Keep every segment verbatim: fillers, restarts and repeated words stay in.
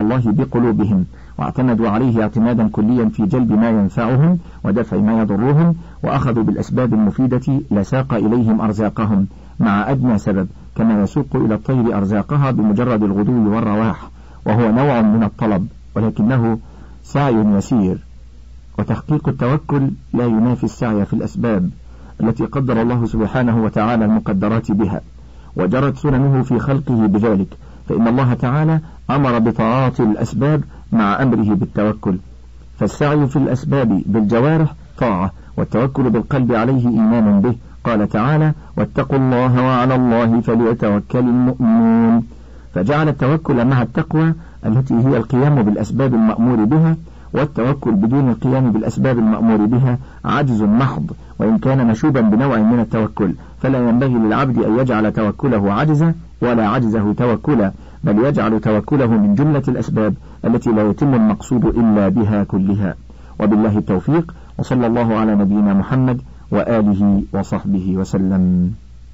الله بقلوبهم، واعتمدوا عليه اعتمادا كليا في جلب ما ينفعهم ودفع ما يضرهم، وأخذوا بالأسباب المفيدة لساق إليهم أرزاقهم مع أدنى سبب، كما يسوق إلى الطير أرزاقها بمجرد الغدو والرواح، وهو نوع من الطلب ولكنه سعي يسير. وتحقيق التوكل لا ينافي السعي في الأسباب التي قدر الله سبحانه وتعالى المقدرات بها، وجرت سننه في خلقه بذلك، فإن الله تعالى أمر بطاعات الأسباب مع أمره بالتوكل، فالسعي في الأسباب بالجوارح طاعة، والتوكل بالقلب عليه إيمان به. قال تعالى: واتقوا الله وعلى الله فليتوكل المؤمنون، فجعل التوكل مع التقوى التي هي القيام بالأسباب المأمور بها، والتوكل بدون القيام بالأسباب المأمور بها عجز محض، وإن كان مشوبا بنوع من التوكل، فلا ينبغي للعبد أن يجعل توكله عجزا ولا عجزه توكلا، بل يجعل توكله من جملة الأسباب التي لا يتم المقصود إلا بها كلها. وبالله التوفيق، وصلى الله على نبينا محمد وآله وصحبه وسلم.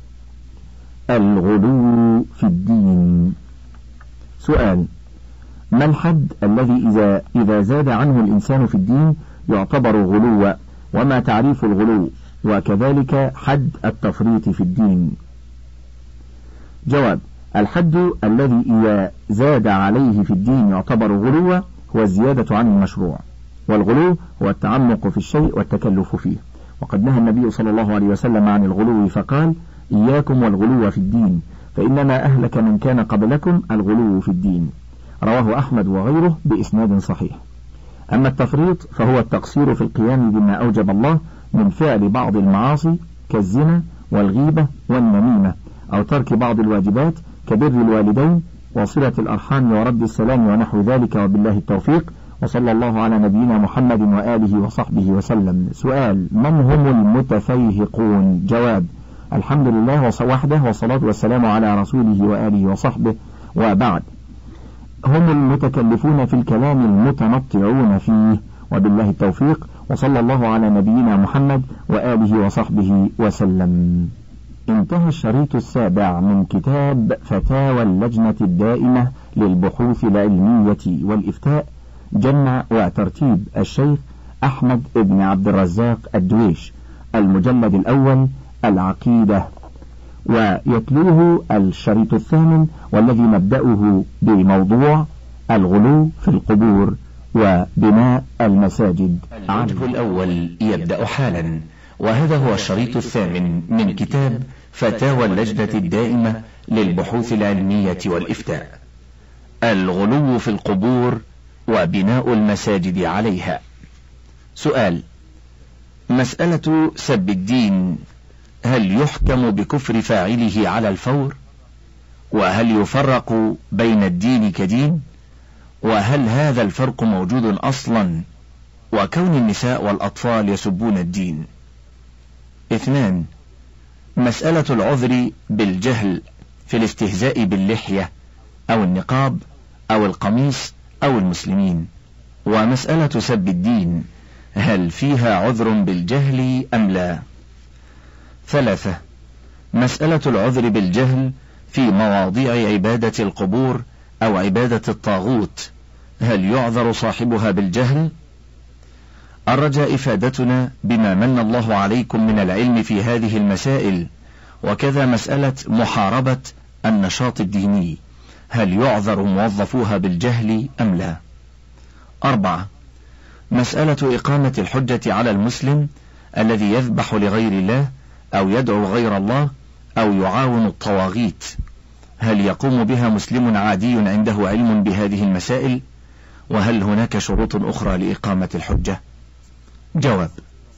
الغلو في الدين. سؤال: ما الحد الذي إذا, إذا زاد عنه الإنسان في الدين يعتبر غلوا، وما تعريف الغلو، وكذلك حد التفريط في الدين؟ جواب: الحد الذي إذا زاد عليه في الدين يعتبر غلوا هو الزيادة عن المشروع، والغلو هو التعمق في الشيء والتكلف فيه، وقد نهى النبي صلى الله عليه وسلم عن الغلو فقال: إياكم والغلو في الدين، فإنما أهلك من كان قبلكم الغلو في الدين. رواه أحمد وغيره بإسناد صحيح. أما التفريط فهو التقصير في القيام بما أوجب الله من فعل بعض المعاصي كالزنا والغيبة والنميمة، أو ترك بعض الواجبات كبر الوالدين وصلة الأرحام ورد السلام ونحو ذلك، وبالله التوفيق، وصلى الله على نبينا محمد وآله وصحبه وسلم. سؤال: من هم المتفيهقون؟ جواب: الحمد لله وحده، والصلاة والسلام على رسوله وآله وصحبه، وبعد. هم المتكلفون في الكلام المتنطعون فيه، وبالله التوفيق، وصلى الله على نبينا محمد وآله وصحبه وسلم. انتهى الشريط السابع من كتاب فتاوى اللجنة الدائمة للبحوث العلمية والإفتاء، جمع وترتيب الشيخ أحمد بن عبد الرزاق الدويش، المجلد الأول، العقيدة، ويتلوه الشريط الثامن والذي نبدأه بموضوع الغلو في القبور وبناء المساجد. الوجه الأول يبدأ حالا، وهذا هو الشريط الثامن من كتاب فتاوى اللجنة الدائمة للبحوث العلمية والإفتاء: الغلو في القبور وبناء المساجد عليها. سؤال: مسألة سب الدين، هل يحكم بكفر فاعله على الفور؟ وهل يفرق بين الدين كدين؟ وهل هذا الفرق موجود أصلا؟ وكون النساء والأطفال يسبون الدين. اثنان: مسألة العذر بالجهل في الاستهزاء باللحية أو النقاب أو القميص أو المسلمين. ومسألة سب الدين، هل فيها عذر بالجهل أم لا؟ ثلاثة: مسألة العذر بالجهل في مواضيع عبادة القبور أو عبادة الطاغوت، هل يعذر صاحبها بالجهل؟ الرجاء إفادتنا بما من الله عليكم من العلم في هذه المسائل، وكذا مسألة محاربة النشاط الديني، هل يعذر موظفوها بالجهل أم لا؟ أربعة: مسألة إقامة الحجة على المسلم الذي يذبح لغير الله أو يدعو غير الله أو يعاون الطواغيت، هل يقوم بها مسلم عادي عنده علم بهذه المسائل؟ وهل هناك شروط أخرى لإقامة الحجة؟ جواب: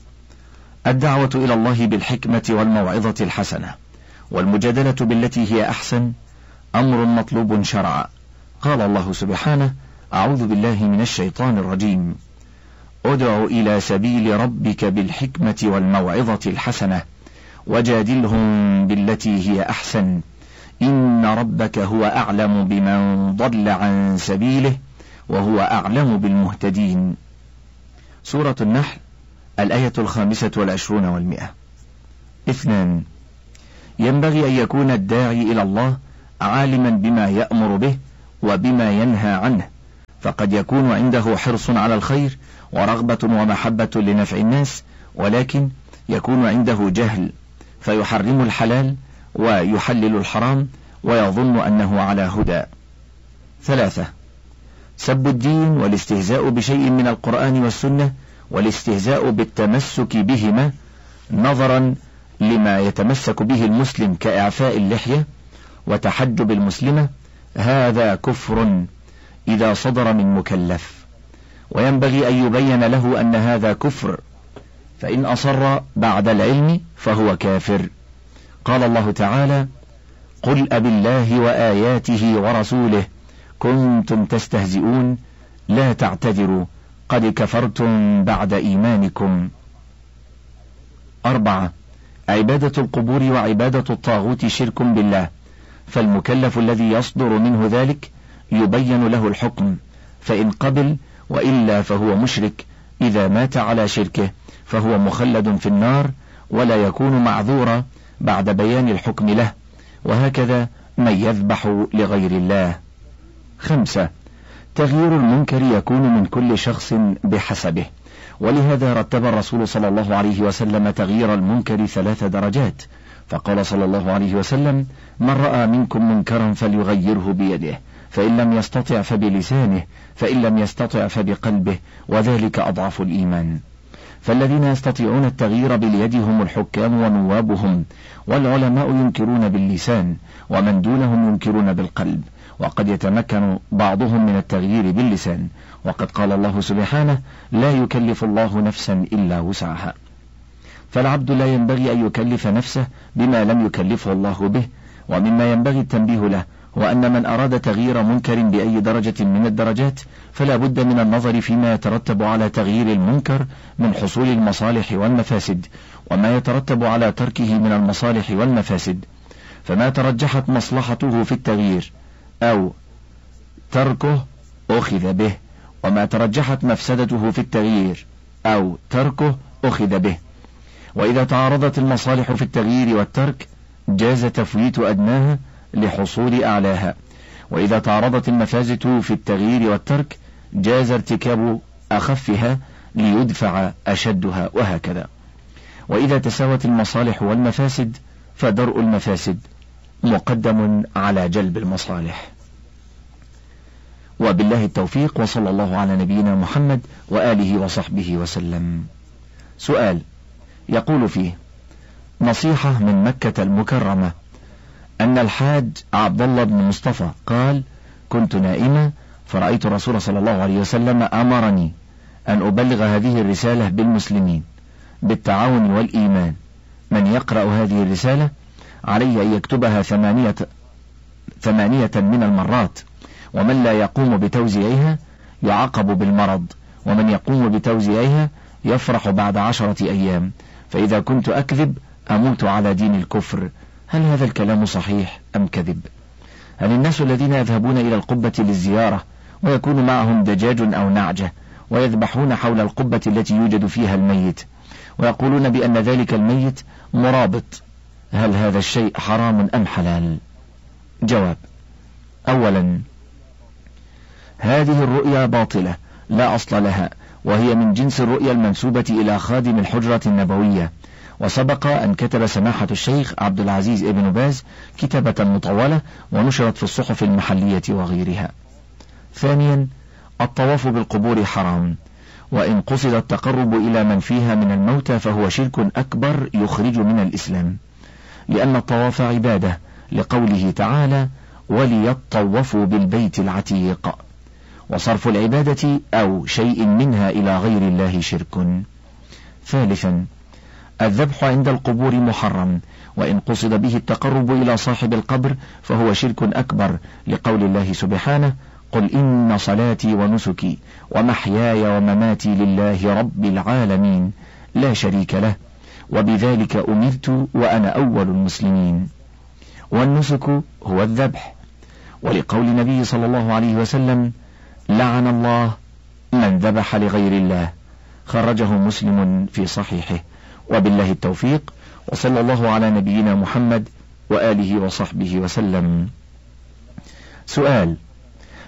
الدعوة إلى الله بالحكمة والموعظة الحسنة والمجادلة بالتي هي أحسن أمر مطلوب شرعا. قال الله سبحانه: أعوذ بالله من الشيطان الرجيم: ادع إلى سبيل ربك بالحكمة والموعظة الحسنة وجادلهم بالتي هي أحسن إن ربك هو أعلم بمن ضل عن سبيله وهو أعلم بالمهتدين. سورة النحل، الآية الخامسة والعشرون والمئة. اثنان: ينبغي أن يكون الداعي إلى الله عالما بما يأمر به وبما ينهى عنه، فقد يكون عنده حرص على الخير ورغبة ومحبة لنفع الناس، ولكن يكون عنده جهل فيحرم الحلال ويحلل الحرام ويظن أنه على هدى. ثلاثة: سب الدين والاستهزاء بشيء من القرآن والسنة والاستهزاء بالتمسك بهما نظرا لما يتمسك به المسلم كإعفاء اللحية وتحجب المسلمة، هذا كفر إذا صدر من مكلف، وينبغي أن يبين له أن هذا كفر، فإن أصر بعد العلم فهو كافر. قال الله تعالى: قل أبالله وآياته ورسوله كنتم تستهزئون لا تعتذروا قد كفرتم بعد إيمانكم. أربعة: عبادة القبور وعبادة الطاغوت شرك بالله، فالمكلف الذي يصدر منه ذلك يبين له الحكم، فإن قبل وإلا فهو مشرك، إذا مات على شركه فهو مخلد في النار ولا يكون معذورا بعد بيان الحكم له، وهكذا من يذبح لغير الله. خمسة: تغيير المنكر يكون من كل شخص بحسبه، ولهذا رتب الرسول صلى الله عليه وسلم تغيير المنكر ثلاث درجات، فقال صلى الله عليه وسلم: من رأى منكم منكرا فليغيره بيده، فإن لم يستطع فبلسانه، فإن لم يستطع فبقلبه، وذلك أضعف الإيمان. فالذين يستطيعون التغيير باليد هم الحكام ونوابهم، والعلماء ينكرون باللسان، ومن دونهم ينكرون بالقلب، وقد يتمكن بعضهم من التغيير باللسان، وقد قال الله سبحانه: لا يكلف الله نفسا إلا وسعها. فالعبد لا ينبغي أن يكلف نفسه بما لم يكلفه الله به. ومما ينبغي التنبيه له هو أن من أراد تغيير منكر بأي درجة من الدرجات فلا بد من النظر فيما يترتب على تغيير المنكر من حصول المصالح والمفاسد، وما يترتب على تركه من المصالح والمفاسد، فما ترجحت مصلحته في التغيير أو تركه أخذ به، وما ترجحت مفسدته في التغيير أو تركه أخذ به. وإذا تعارضت المصالح في التغيير والترك جاز تفويت أدناها لحصول أعلاها، وإذا تعارضت المفاسد في التغيير والترك جاز ارتكاب أخفها ليدفع أشدها، وهكذا. وإذا تساوت المصالح والمفاسد فدرء المفاسد مقدم على جلب المصالح. وبالله التوفيق، وصلى الله على نبينا محمد وآله وصحبه وسلم. سؤال يقول فيه: نصيحة من مكة المكرمة أن الحاج عبد الله بن مصطفى قال: كنت نائما فرأيت الرسول صلى الله عليه وسلم أمرني أن أبلغ هذه الرسالة بالمسلمين بالتعاون والإيمان. من يقرأ هذه الرسالة عليه أن يكتبها ثمانية, ثمانية من المرات، ومن لا يقوم بتوزيعها يعاقب بالمرض، ومن يقوم بتوزيعها يفرح بعد عشرة أيام، فإذا كنت أكذب أموت على دين الكفر. هل هذا الكلام صحيح أم كذب؟ هل الناس الذين يذهبون إلى القبة للزيارة ويكون معهم دجاج أو نعجة ويذبحون حول القبة التي يوجد فيها الميت ويقولون بأن ذلك الميت مرابط، هل هذا الشيء حرام أم حلال؟ جواب: أولا، هذه الرؤيا باطلة لا أصل لها، وهي من جنس الرؤيا المنسوبة إلى خادم الحجرة النبوية، وسبق أن كتب سماحة الشيخ عبد العزيز ابن باز كتابة مطولة ونشرت في الصحف المحلية وغيرها. ثانيا، الطواف بالقبور حرام، وإن قصد التقرب إلى من فيها من الموتى فهو شرك أكبر يخرج من الإسلام، لأن الطواف عبادة، لقوله تعالى: وليطوفوا بالبيت العتيق، وصرف العبادة أو شيء منها إلى غير الله شرك. ثالثا، الذبح عند القبور محرم، وإن قصد به التقرب إلى صاحب القبر فهو شرك أكبر، لقول الله سبحانه: قل إن صلاتي ونسكي ومحياي ومماتي لله رب العالمين لا شريك له وبذلك أمرت وأنا أول المسلمين. والنسك هو الذبح، ولقول النبي صلى الله عليه وسلم: لعن الله من ذبح لغير الله، خرجه مسلم في صحيحه. وبالله التوفيق، وصلى الله على نبينا محمد وآله وصحبه وسلم. سؤال: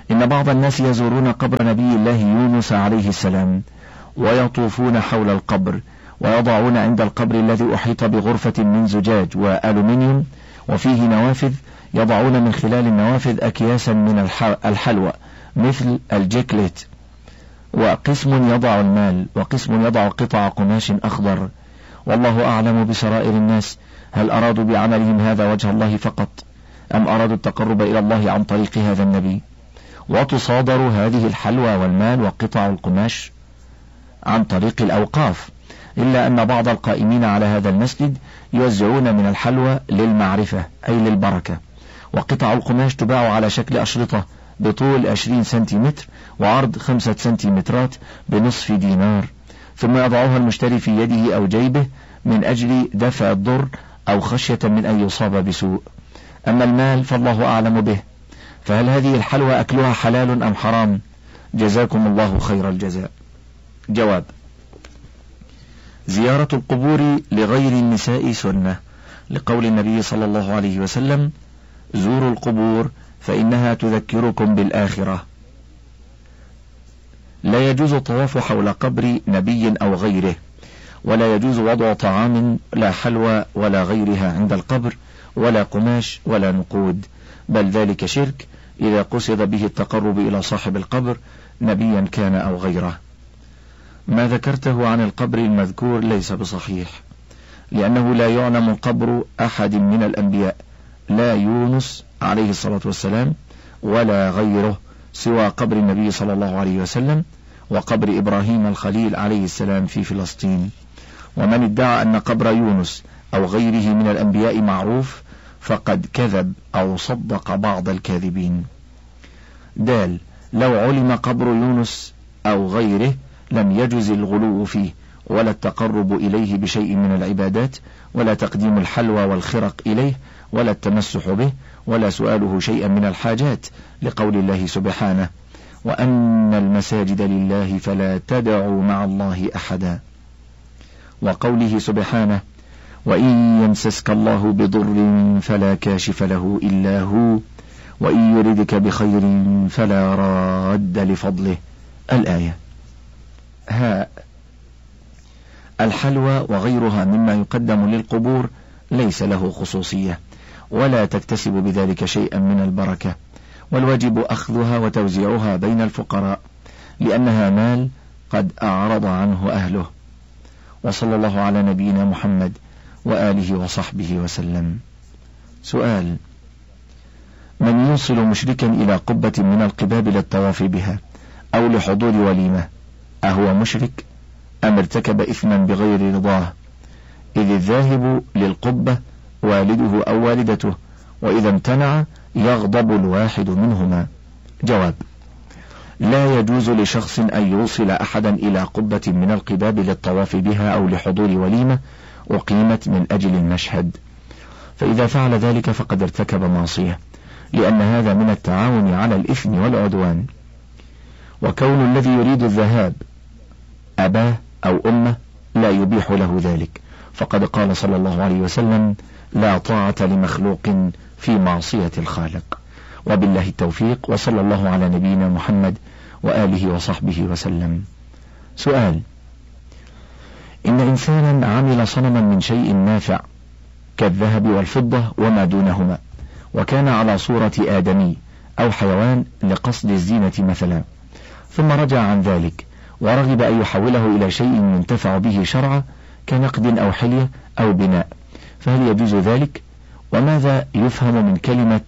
إن بعض الناس يزورون قبر نبي الله يونس عليه السلام ويطوفون حول القبر، ويضعون عند القبر الذي أحيط بغرفة من زجاج وألومنيوم وفيه نوافذ، يضعون من خلال النوافذ أكياسا من الحلوى مثل الجيكليت، وقسم يضع المال وقسم يضع قطع قماش أخضر. والله أعلم بسرائر الناس، هل أرادوا بعملهم هذا وجه الله فقط، أم أرادوا التقرب إلى الله عن طريق هذا النبي؟ وتصادر هذه الحلوى والمال وقطع القماش عن طريق الأوقاف، إلا أن بعض القائمين على هذا المسجد يوزعون من الحلوى للمعرفة أي للبركة، وقطع القماش تباع على شكل أشرطة بطول عشرين سنتيمتر وعرض خمسة سنتيمترات بنصف دينار، ثم يضعها المشتري في يده أو جيبه من أجل دفع الضر أو خشية من أن يصاب بسوء. أما المال فالله أعلم به، فهل هذه الحلوى أكلها حلال أم حرام؟ جزاكم الله خير الجزاء. جواب: زيارة القبور لغير النساء سنة، لقول النبي صلى الله عليه وسلم: زوروا القبور فإنها تذكركم بالآخرة. لا يجوز الطواف حول قبر نبي أو غيره، ولا يجوز وضع طعام لا حلوى ولا غيرها عند القبر، ولا قماش ولا نقود، بل ذلك شرك إذا قصد به التقرب إلى صاحب القبر نبيا كان أو غيره. ما ذكرته عن القبر المذكور ليس بصحيح، لأنه لا يعلم قبر أحد من الأنبياء، لا يونس عليه الصلاة والسلام ولا غيره، سوى قبر النبي صلى الله عليه وسلم وقبر إبراهيم الخليل عليه السلام في فلسطين. ومن ادعى أن قبر يونس أو غيره من الأنبياء معروف فقد كذب أو صدق بعض الكاذبين. دال: لو علم قبر يونس أو غيره لم يجز الغلو فيه، ولا التقرب إليه بشيء من العبادات، ولا تقديم الحلوى والخرق إليه، ولا التمسح به، ولا سؤاله شيئا من الحاجات، لقول الله سبحانه: وأن المساجد لله فلا تدعوا مع الله أحدا، وقوله سبحانه: وإن يمسسك الله بضر فلا كاشف له إلا هو، وإن يردك بخير فلا راد لفضله. الآية. هاء: الحلوى وغيرها مما يقدم للقبور ليس له خصوصية، ولا تكتسب بذلك شيئا من البركة، والواجب أخذها وتوزيعها بين الفقراء، لأنها مال قد أعرض عنه أهله. وصلى الله على نبينا محمد وآله وصحبه وسلم. سؤال: من يوصل مشركا إلى قبة من القباب للطواف بها أو لحضور وليمة، أهو مشرك أم ارتكب إثما بغير رضاه؟ إذ الذاهب للقبة والده أو والدته، وإذا امتنع يغضب الواحد منهما. جواب: لا يجوز لشخص أن يوصل أحدا إلى قبة من القباب للطواف بها أو لحضور وليمة أقيمت من أجل المشهد، فإذا فعل ذلك فقد ارتكب معصية، لأن هذا من التعاون على الإثم والعدوان. وكون الذي يريد الذهاب أباه أو أمه لا يبيح له ذلك، فقد قال صلى الله عليه وسلم: لا طاعة لمخلوق في معصية الخالق. وبالله التوفيق، وصلى الله على نبينا محمد وآله وصحبه وسلم. سؤال: إن إنسانا عمل صنما من شيء نافع كالذهب والفضة وما دونهما، وكان على صورة آدمي أو حيوان لقصد الزينة مثلا، ثم رجع عن ذلك ورغب أن يحوله إلى شيء ينتفع به شرعا كنقد أو حلية أو بناء، فهل يجوز ذلك؟ وماذا يفهم من كلمة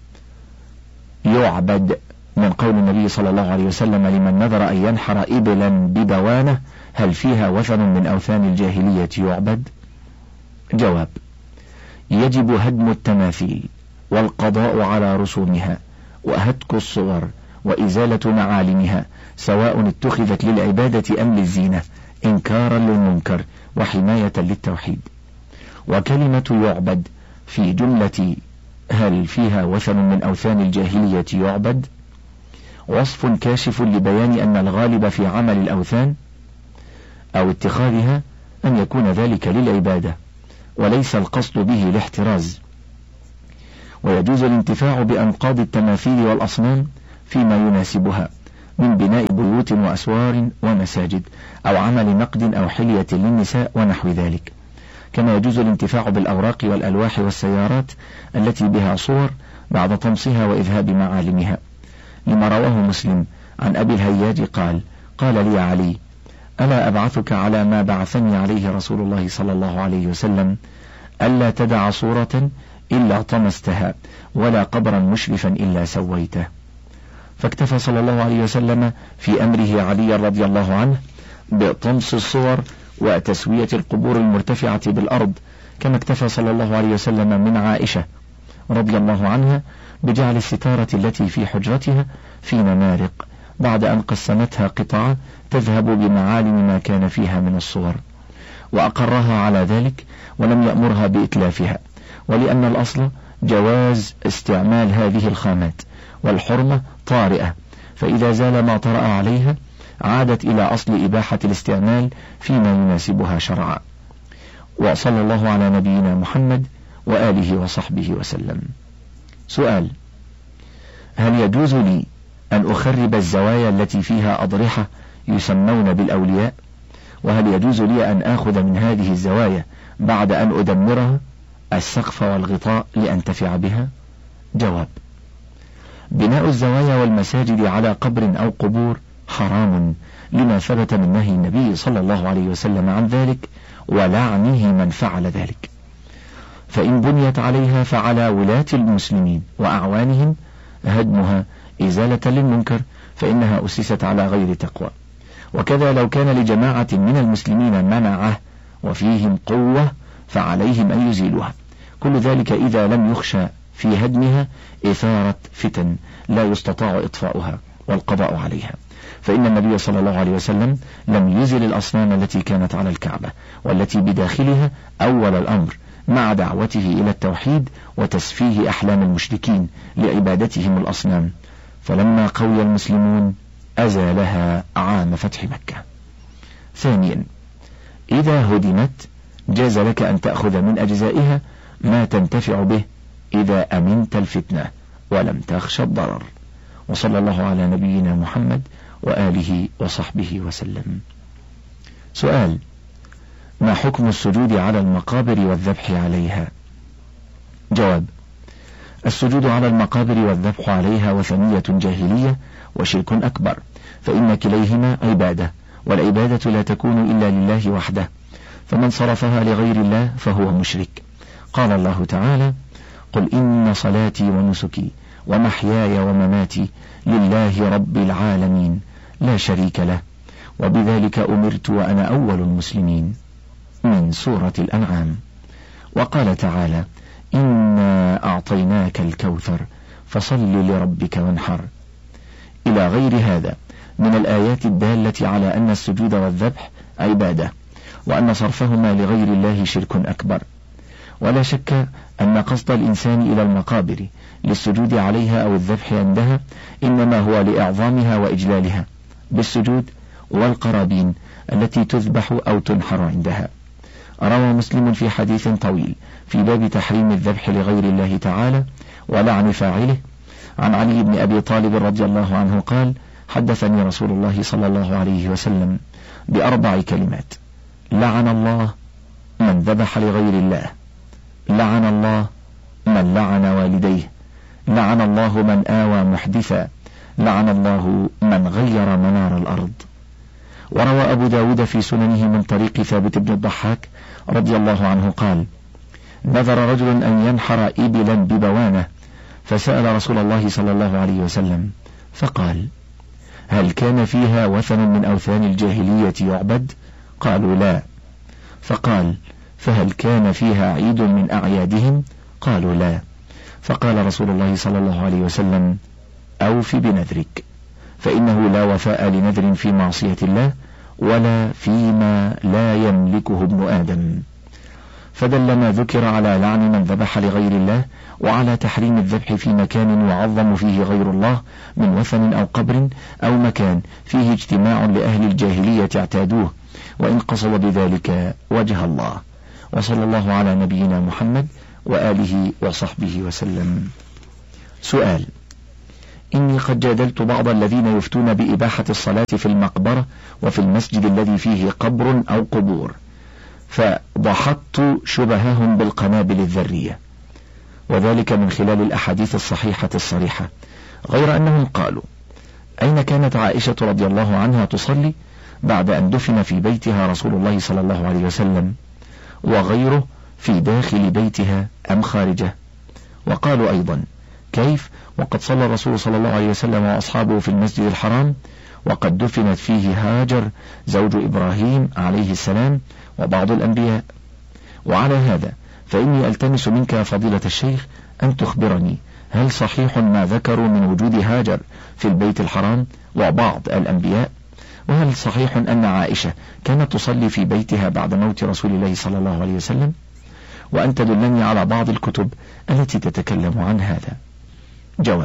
يعبد من قول النبي صلى الله عليه وسلم: لمن نذر أن ينحر إبلا ببوانة، هل فيها وثن من أوثان الجاهلية يعبد؟ جواب: يجب هدم التماثيل والقضاء على رسومها وهتك الصور وإزالة معالمها، سواء اتخذت للعبادة أم للزينة، إنكارا للمنكر وحماية للتوحيد. وكلمة يعبد في جملة هل فيها وثن من أوثان الجاهلية يعبد وصف كاشف لبيان أن الغالب في عمل الأوثان أو اتخاذها أن يكون ذلك للعبادة وليس القصد به الاحتراز. ويجوز الانتفاع بأنقاض التماثيل والأصنام فيما يناسبها من بناء بيوت وأسوار ومساجد، أو عمل نقد أو حلية للنساء ونحو ذلك. كما يجوز الانتفاع بالأوراق والألواح والسيارات التي بها صور بعد طمسها وإذهاب معالمها، لما رواه مسلم عن أبي الهياج قال: قال لي علي: ألا أبعثك على ما بعثني عليه رسول الله صلى الله عليه وسلم، ألا تدع صورة إلا طمستها، ولا قبرا مشرفا إلا سويته. فاكتفى صلى الله عليه وسلم في أمره علي رضي الله عنه بطمس الصور وتسوية القبور المرتفعة بالأرض، كما اكتفى صلى الله عليه وسلم من عائشة رضي الله عنها بجعل الستارة التي في حجرتها في نمارق بعد أن قسمتها قطعا تذهب بمعالم ما كان فيها من الصور، وأقرها على ذلك ولم يأمرها بإتلافها، ولأن الأصل جواز استعمال هذه الخامات، والحرمة طارئة، فإذا زال ما طرأ عليها عادت إلى أصل إباحة الاستعمال فيما يناسبها شرعا. وصلى الله على نبينا محمد وآله وصحبه وسلم. سؤال: هل يجوز لي أن أخرب الزوايا التي فيها أضرحة يسمون بالأولياء؟ وهل يجوز لي أن آخذ من هذه الزوايا بعد أن أدمرها السقف والغطاء لأنتفع بها؟ جواب: بناء الزوايا والمساجد على قبر أو قبور حرام، لما ثبت من نهي النبي صلى الله عليه وسلم عن ذلك ولعنه من فعل ذلك. فإن بنيت عليها فعلى ولاة المسلمين وأعوانهم هدمها إزالة للمنكر، فإنها أسست على غير تقوى. وكذا لو كان لجماعة من المسلمين منعه وفيهم قوة فعليهم أن يزيلوها، كل ذلك إذا لم يخشى في هدمها إثارة فتن لا يستطاع إطفاؤها والقضاء عليها، فإن النبي صلى الله عليه وسلم لم يزل الأصنام التي كانت على الكعبة والتي بداخلها أول الأمر، مع دعوته إلى التوحيد وتسفيه أحلام المشركين لعبادتهم الأصنام، فلما قوي المسلمون أزالها عام فتح مكة. ثانيا: إذا هدمت جاز لك أن تأخذ من أجزائها ما تنتفع به إذا أمنت الفتنة ولم تخش الضرر. وصلى الله على نبينا محمد وآله وصحبه وسلم. سؤال: ما حكم السجود على المقابر والذبح عليها؟ جواب: السجود على المقابر والذبح عليها وثنية جاهلية وشرك أكبر، فإن كليهما عبادة، والعبادة لا تكون إلا لله وحده، فمن صرفها لغير الله فهو مشرك. قال الله تعالى: قل إن صلاتي ونسكي ومحياي ومماتي لله رب العالمين لا شريك له وبذلك أمرت وأنا أول المسلمين، من سورة الأنعام. وقال تعالى: إنا أعطيناك الكوثر فصل لربك وانحر، إلى غير هذا من الآيات الدالة على أن السجود والذبح عبادة، وأن صرفهما لغير الله شرك أكبر. ولا شك أن قصد الإنسان إلى المقابر للسجود عليها أو الذبح عندها إنما هو لإعظامها وإجلالها بالسجود والقرابين التي تذبح أو تنحر عندها. روى مسلم في حديث طويل في باب تحريم الذبح لغير الله تعالى ولعن فاعله عن علي بن أبي طالب رضي الله عنه قال: حدثني رسول الله صلى الله عليه وسلم بأربع كلمات: لعن الله من ذبح لغير الله، لعن الله من لعن والديه، لعن الله من آوى محدثا، لعن الله من غير منار الأرض. وروى أبو داود في سننه من طريق ثابت بن الضحاك رضي الله عنه قال: نذر رجل أن ينحر إبلا ببوانة، فسأل رسول الله صلى الله عليه وسلم فقال: هل كان فيها وثن من أوثان الجاهلية يعبد؟ قالوا: لا. فقال: فهل كان فيها عيد من أعيادهم؟ قالوا: لا. فقال رسول الله صلى الله عليه وسلم: أوف بنذرك، فإنه لا وفاء لنذر في معصية الله ولا فيما لا يملكه ابن آدم. فدل ما ذكر على لعن من ذبح لغير الله وعلى تحريم الذبح في مكان يعظم فيه غير الله من وثن أو قبر أو مكان فيه اجتماع لأهل الجاهلية اعتادوه، وإن قصد بذلك وجه الله. وصلى الله على نبينا محمد وآله وصحبه وسلم. سؤال: إني قد جادلت بعض الذين يفتون بإباحة الصلاة في المقبرة وفي المسجد الذي فيه قبر أو قبور، فضحضت شبههم بالقنابل الذرية، وذلك من خلال الأحاديث الصحيحة الصريحة، غير أنهم قالوا: أين كانت عائشة رضي الله عنها تصلي بعد أن دفن في بيتها رسول الله صلى الله عليه وسلم وغيره في داخل بيتها أم خارجه؟ وقالوا أيضا: كيف وقد صلى الرسول صلى الله عليه وسلم وأصحابه في المسجد الحرام وقد دفنت فيه هاجر زوج إبراهيم عليه السلام وبعض الأنبياء؟ وعلى هذا فإني ألتمس منك فضيلة الشيخ أن تخبرني، هل صحيح ما ذكروا من وجود هاجر في البيت الحرام وبعض الأنبياء؟ وهل صحيح أن عائشة كانت تصلي في بيتها بعد موت رسول الله صلى الله عليه وسلم؟ وأن تدلني على بعض الكتب التي تتكلم عن هذا. جواب: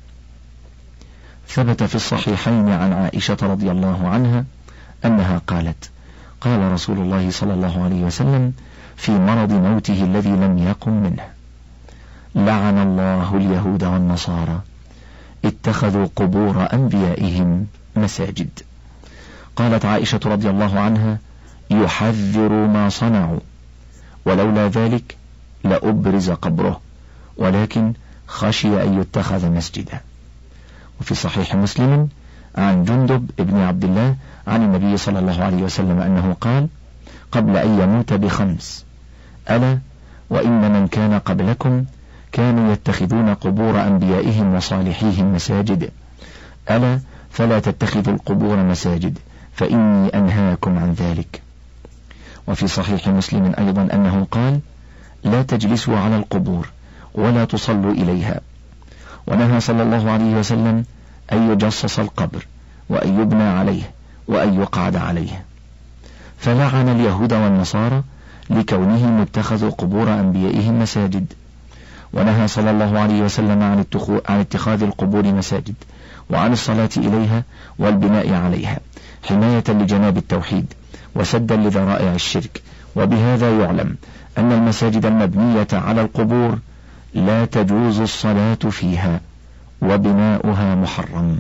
ثبت في الصحيحين عن عائشة رضي الله عنها أنها قالت: قال رسول الله صلى الله عليه وسلم في مرض موته الذي لم يقم منه: لعن الله اليهود والنصارى اتخذوا قبور أنبيائهم مساجد. قالت عائشة رضي الله عنها: يحذر ما صنعوا، ولولا ذلك لأبرز قبره، ولكن خشي أن يتخذ مسجدا. وفي صحيح مسلم عن جندب ابن عبد الله عن النبي صلى الله عليه وسلم أنه قال قبل أن يموت بخمس: ألا وإن من كان قبلكم كانوا يتخذون قبور أنبيائهم وصالحيهم مساجد، ألا فلا تتخذوا القبور مساجد فإني أنهاكم عن ذلك. وفي صحيح مسلم أيضا أنه قال: لا تجلسوا على القبور ولا تصلوا إليها. ونهى صلى الله عليه وسلم أن يجصص القبر وأن يبنى عليه وأن يقعد عليه. فلعن اليهود والنصارى لكونهم اتخذوا قبور أنبيائهم مساجد. ونهى صلى الله عليه وسلم عن عن اتخاذ القبور مساجد وعن الصلاة إليها والبناء عليها، حماية لجناب التوحيد وسدا لذرائع الشرك. وبهذا يعلم أن المساجد المبنية على القبور لا تجوز الصلاة فيها وبناؤها محرم.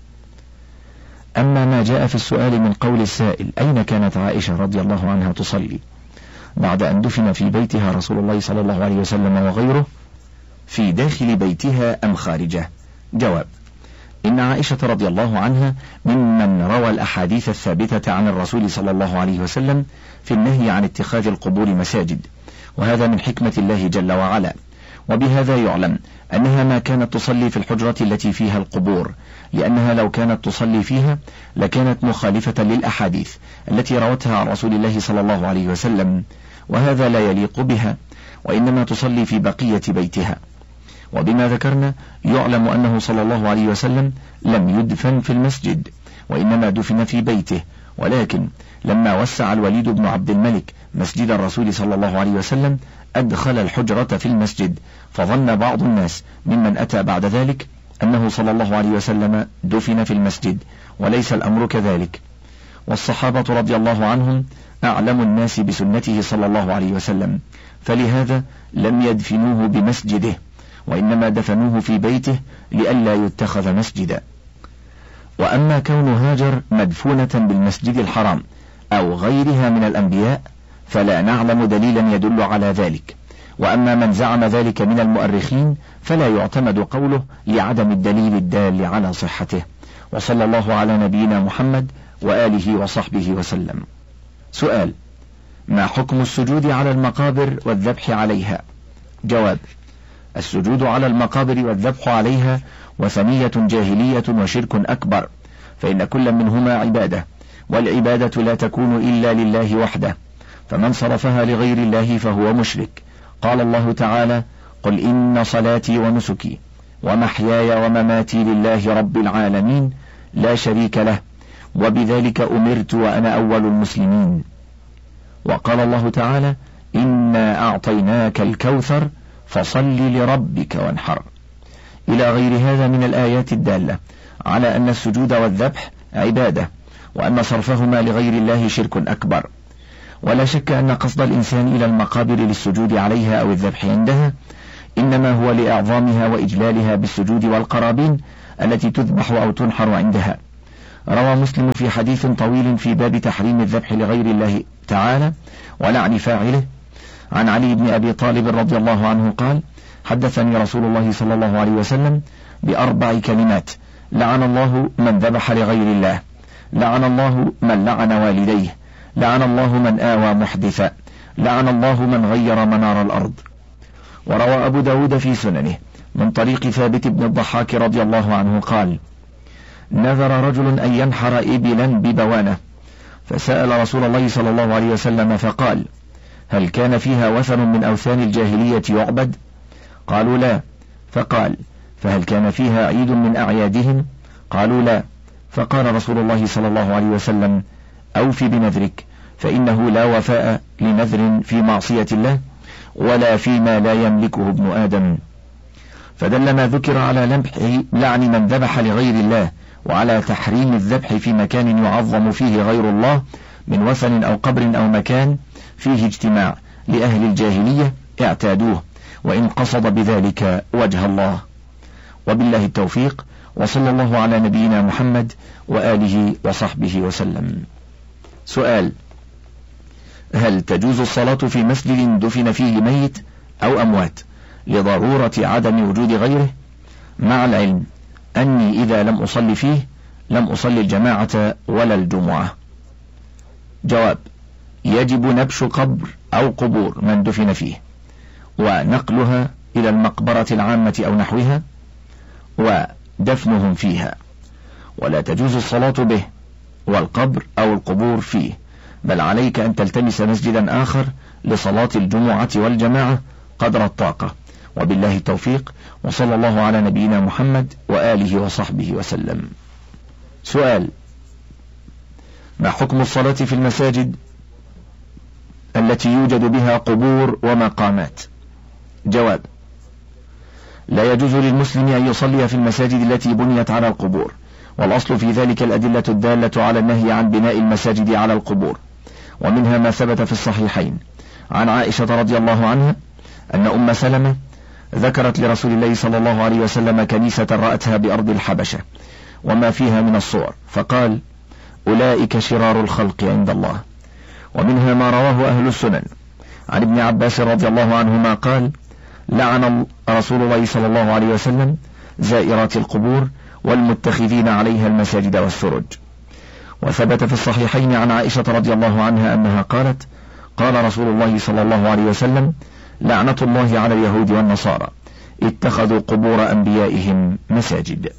أما ما جاء في السؤال من قول السائل: أين كانت عائشة رضي الله عنها تصلي بعد أن دفن في بيتها رسول الله صلى الله عليه وسلم وغيره، في داخل بيتها أم خارجه؟ جواب: إن عائشة رضي الله عنها ممن روى الأحاديث الثابتة عن الرسول صلى الله عليه وسلم في النهي عن اتخاذ القبور مساجد، وهذا من حكمة الله جل وعلا. وبهذا يعلم أنها ما كانت تصلي في الحجرة التي فيها القبور، لأنها لو كانت تصلي فيها لكانت مخالفة للأحاديث التي روتها عن رسول الله صلى الله عليه وسلم، وهذا لا يليق بها، وإنما تصلي في بقية بيتها. وبما ذكرنا يعلم أنه صلى الله عليه وسلم لم يدفن في المسجد، وإنما دفن في بيته، ولكن لما وسع الوليد بن عبد الملك مسجد الرسول صلى الله عليه وسلم أدخل الحجرة في المسجد، فظن بعض الناس ممن أتى بعد ذلك أنه صلى الله عليه وسلم دفن في المسجد، وليس الأمر كذلك. والصحابة رضي الله عنهم أعلم الناس بسنته صلى الله عليه وسلم، فلهذا لم يدفنوه بمسجده، وإنما دفنوه في بيته لئلا يتخذ مسجدا. وأما كون هاجر مدفونة بالمسجد الحرام أو غيرها من الأنبياء فلا نعلم دليلا يدل على ذلك. وأما من زعم ذلك من المؤرخين فلا يعتمد قوله لعدم الدليل الدال على صحته. وصلى الله على نبينا محمد وآله وصحبه وسلم. سؤال: ما حكم السجود على المقابر والذبح عليها؟ جواب: السجود على المقابر والذبح عليها وثنية جاهلية وشرك أكبر، فإن كل منهما عبادة، والعبادة لا تكون إلا لله وحده، فمن صرفها لغير الله فهو مشرك. قال الله تعالى: قل إن صلاتي ونسكي ومحياي ومماتي لله رب العالمين لا شريك له، وبذلك أمرت وأنا أول المسلمين. وقال الله تعالى: إنا أعطيناك الكوثر فصل لربك وانحر، إلى غير هذا من الآيات الدالة على أن السجود والذبح عبادة، وأن صرفهما لغير الله شرك أكبر. ولا شك أن قصد الإنسان إلى المقابر للسجود عليها أو الذبح عندها إنما هو لإعظامها وإجلالها بالسجود والقرابين التي تذبح أو تنحر عندها. روى مسلم في حديث طويل في باب تحريم الذبح لغير الله تعالى ولعن فاعله عن علي بن أبي طالب رضي الله عنه قال: حدثني رسول الله صلى الله عليه وسلم بأربع كلمات: لعن الله من ذبح لغير الله، لعن الله من لعن والديه، لعن الله من آوى محدثا، لعن الله من غير منار الأرض. وروى أبو داود في سننه من طريق ثابت بن الضحاك رضي الله عنه قال: نذر رجل أن ينحر إبلا ببوانة، فسأل رسول الله صلى الله عليه وسلم فقال: هل كان فيها وثن من أوثان الجاهلية يعبد؟ قالوا لا. فقال: فهل كان فيها عيد من أعيادهم؟ قالوا لا. فقال رسول الله صلى الله عليه وسلم: أوف بنذرك، فإنه لا وفاء لنذر في معصية الله ولا فيما لا يملكه ابن آدم. فدل ما ذكر على لمح لعن من ذبح لغير الله وعلى تحريم الذبح في مكان يعظم فيه غير الله من وثن أو قبر أو مكان فيه اجتماع لأهل الجاهلية اعتادوه، وإن قصد بذلك وجه الله. وبالله التوفيق، وصلى الله على نبينا محمد وآله وصحبه وسلم. سؤال: هل تجوز الصلاة في مسجد دفن فيه ميت أو أموات لضرورة عدم وجود غيره، مع العلم أني إذا لم أصلي فيه لم أصلي الجماعة ولا الجمعة؟ جواب: يجب نبش قبر أو قبور من دفن فيه ونقلها إلى المقبرة العامة أو نحوها ودفنهم فيها، ولا تجوز الصلاة به والقبر أو القبور فيه، بل عليك أن تلتمس مسجدا آخر لصلاة الجمعة والجماعة قدر الطاقة. وبالله التوفيق، وصلى الله على نبينا محمد وآله وصحبه وسلم. سؤال: ما حكم الصلاة في المساجد التي يوجد بها قبور ومقامات؟ جواب: لا يجوز للمسلم أن يصلي في المساجد التي بنيت على القبور، والأصل في ذلك الأدلة الدالة على النهي عن بناء المساجد على القبور، ومنها ما ثبت في الصحيحين عن عائشة رضي الله عنها أن أم سلمة ذكرت لرسول الله صلى الله عليه وسلم كنيسة رأتها بأرض الحبشة وما فيها من الصور، فقال: أولئك شرار الخلق عند الله. ومنها ما رواه أهل السنن عن ابن عباس رضي الله عنهما قال: لعن رسول الله صلى الله عليه وسلم زائرات القبور والمتخذين عليها المساجد والسرج. وثبت في الصحيحين عن عائشة رضي الله عنها أنها قالت: قال رسول الله صلى الله عليه وسلم: لعنة الله على اليهود والنصارى اتخذوا قبور أنبيائهم مساجد.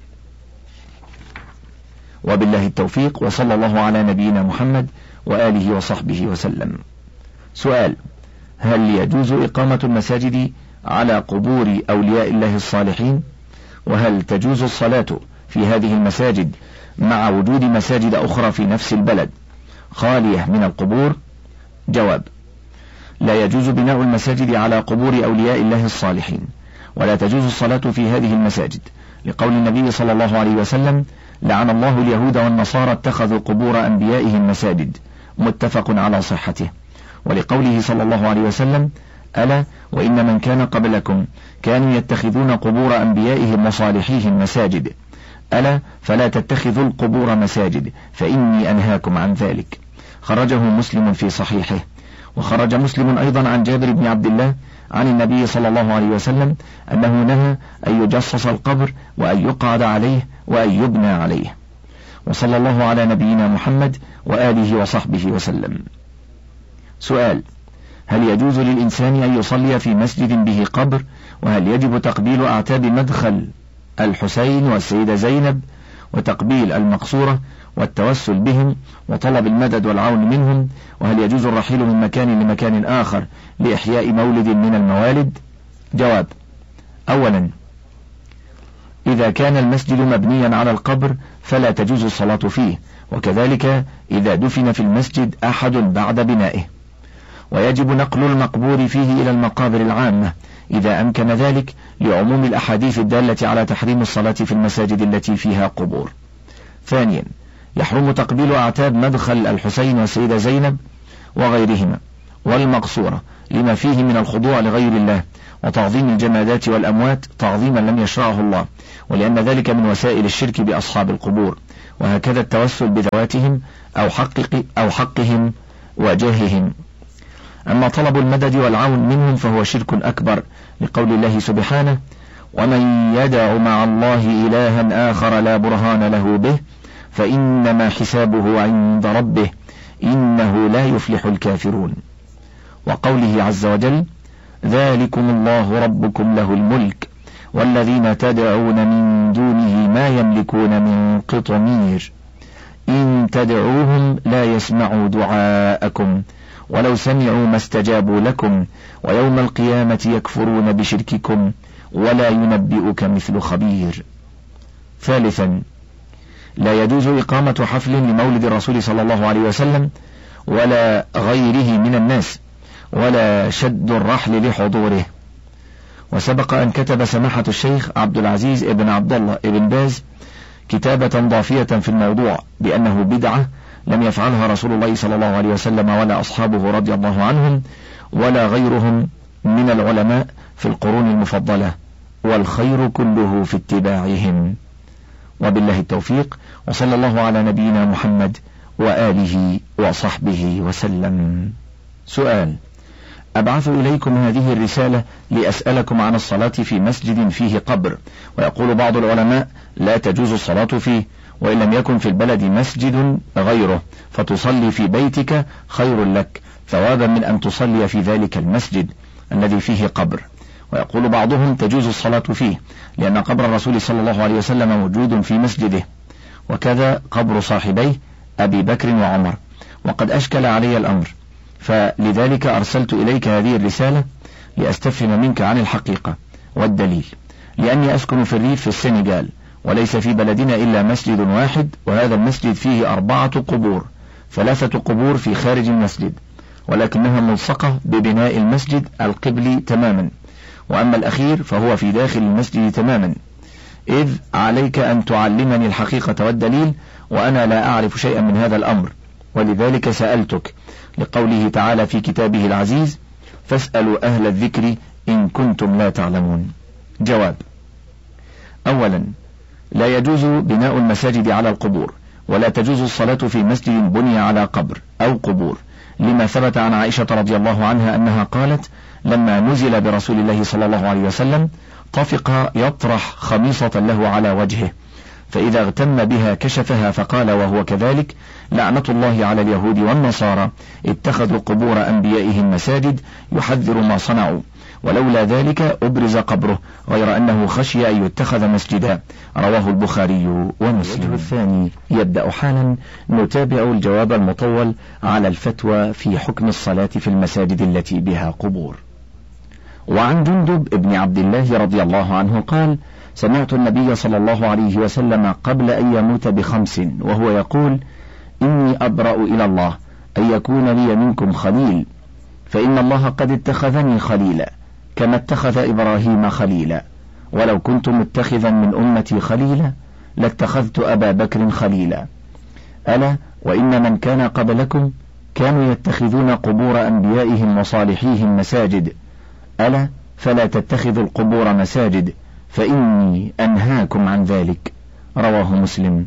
وبالله التوفيق، وصلى الله على نبينا محمد وآله وصحبه وسلم. سؤال: هل يجوز إقامة المساجد على قبور أولياء الله الصالحين؟ وهل تجوز الصلاة في هذه المساجد مع وجود مساجد أخرى في نفس البلد خالية من القبور؟ جواب: لا يجوز بناء المساجد على قبور أولياء الله الصالحين، ولا تجوز الصلاة في هذه المساجد، لقول النبي صلى الله عليه وسلم: لعن الله اليهود والنصارى اتخذوا قبور أنبيائهم مساجد، متفق على صحته. ولقوله صلى الله عليه وسلم: ألا وإن من كان قبلكم كانوا يتخذون قبور أنبيائهم وصالحيهم مساجد، ألا فلا تتخذوا القبور مساجد فإني أنهاكم عن ذلك. خرجه مسلم في صحيحه. وخرج مسلم أيضا عن جابر بن عبد الله عن النبي صلى الله عليه وسلم أنه نهى أن يجصص القبر وأن يقعد عليه وأن يبنى عليه. وصلى الله على نبينا محمد وآله وصحبه وسلم. سؤال: هل يجوز للإنسان أن يصلي في مسجد به قبر؟ وهل يجب تقبيل أعتاب مدخل الحسين والسيدة زينب وتقبيل المقصورة والتوسل بهم وطلب المدد والعون منهم؟ وهل يجوز الرحيل من مكان لمكان آخر لإحياء مولد من الموالد؟ جواب: أولا، إذا كان المسجد مبنيا على القبر فلا تجوز الصلاة فيه، وكذلك إذا دفن في المسجد أحد بعد بنائه. ويجب نقل المقبور فيه إلى المقابر العامة إذا أمكن ذلك، لعموم الأحاديث الدالة على تحريم الصلاة في المساجد التي فيها قبور. ثانيا، يحرم تقبيل أعتاب مدخل الحسين والسيدة زينب وغيرهما، والمقصورة لما فيه من الخضوع لغير الله وتعظيم الجمادات والأموات تعظيما لم يشرعه الله، ولأن ذلك من وسائل الشرك بأصحاب القبور، وهكذا التوسل بذواتهم أو, حقق أو حقهم وجاههم. أما طلب المدد والعون منهم فهو شرك أكبر، لقول الله سبحانه: ومن يدع مع الله إلها آخر لا برهان له به فإنما حسابه عند ربه إنه لا يفلح الكافرون. وقوله عز وجل: ذلكم الله ربكم له الملك والذين تدعون من دونه ما يملكون من قطمير إن تدعوهم لا يسمعوا دعاءكم ولو سمعوا ما استجابوا لكم ويوم القيامة يكفرون بشرككم ولا ينبئك مثل خبير. ثالثا، لا يجوز إقامة حفل لمولد الرسول صلى الله عليه وسلم ولا غيره من الناس، ولا شد الرحل لحضوره. وسبق أن كتب سماحة الشيخ عبد العزيز ابن عبد الله ابن باز كتابة ضافية في الموضوع بأنه بدعة لم يفعلها رسول الله صلى الله عليه وسلم ولا أصحابه رضي الله عنهم ولا غيرهم من العلماء في القرون المفضلة، والخير كله في اتباعهم. وبالله التوفيق، وصلى الله على نبينا محمد وآله وصحبه وسلم. سؤال: أبعث إليكم هذه الرسالة لأسألكم عن الصلاة في مسجد فيه قبر، ويقول بعض العلماء لا تجوز الصلاة فيه، وإن لم يكن في البلد مسجد غيره فتصلي في بيتك خير لك ثوابا من أن تصلي في ذلك المسجد الذي فيه قبر. ويقول بعضهم تجوز الصلاة فيه لأن قبر الرسول صلى الله عليه وسلم موجود في مسجده، وكذا قبر صاحبيه أبي بكر وعمر، وقد أشكل علي الأمر، فلذلك أرسلت إليك هذه الرسالة لأستفهم منك عن الحقيقة والدليل، لأني أسكن في الريف في السنغال، وليس في بلدنا إلا مسجد واحد، وهذا المسجد فيه أربعة قبور، ثلاثة قبور في خارج المسجد ولكنها ملصقة ببناء المسجد القبلي تماما، وأما الأخير فهو في داخل المسجد تماما، إذ عليك أن تعلمني الحقيقة والدليل، وأنا لا أعرف شيئا من هذا الأمر، ولذلك سألتك، لقوله تعالى في كتابه العزيز: فاسألوا أهل الذكر إن كنتم لا تعلمون. جواب: أولا، لا يجوز بناء المساجد على القبور، ولا تجوز الصلاة في مسجد بني على قبر أو قبور، لما ثبت عن عائشة رضي الله عنها أنها قالت: لما نزل برسول الله صلى الله عليه وسلم طفق يطرح خميصة له على وجهه، فإذا اغتم بها كشفها، فقال وهو كذلك: لعنة الله على اليهود والنصارى اتخذوا قبور أنبيائهم مساجد يحذر ما صنعوا، ولولا ذلك أبرز قبره، غير أنه خشي أن يتخذ مسجدا. رواه البخاري ومسلم. الثاني يبدأ حالا نتابع الجواب المطول على الفتوى في حكم الصلاة في المساجد التي بها قبور. وعن جندب ابن عبد الله رضي الله عنه قال: سمعت النبي صلى الله عليه وسلم قبل أن يموت بخمس وهو يقول: إني أبرأ إلى الله أن يكون لي منكم خليل، فإن الله قد اتخذني خليلا كما اتخذ إبراهيم خليلا، ولو كنت متخذا من أمتي خليلا لاتخذت أبا بكر خليلا. ألا وإن من كان قبلكم كانوا يتخذون قبور أنبيائهم وصالحيهم مساجد، ألا فلا تتخذوا القبور مساجد فإني أنهاكم عن ذلك. رواه مسلم.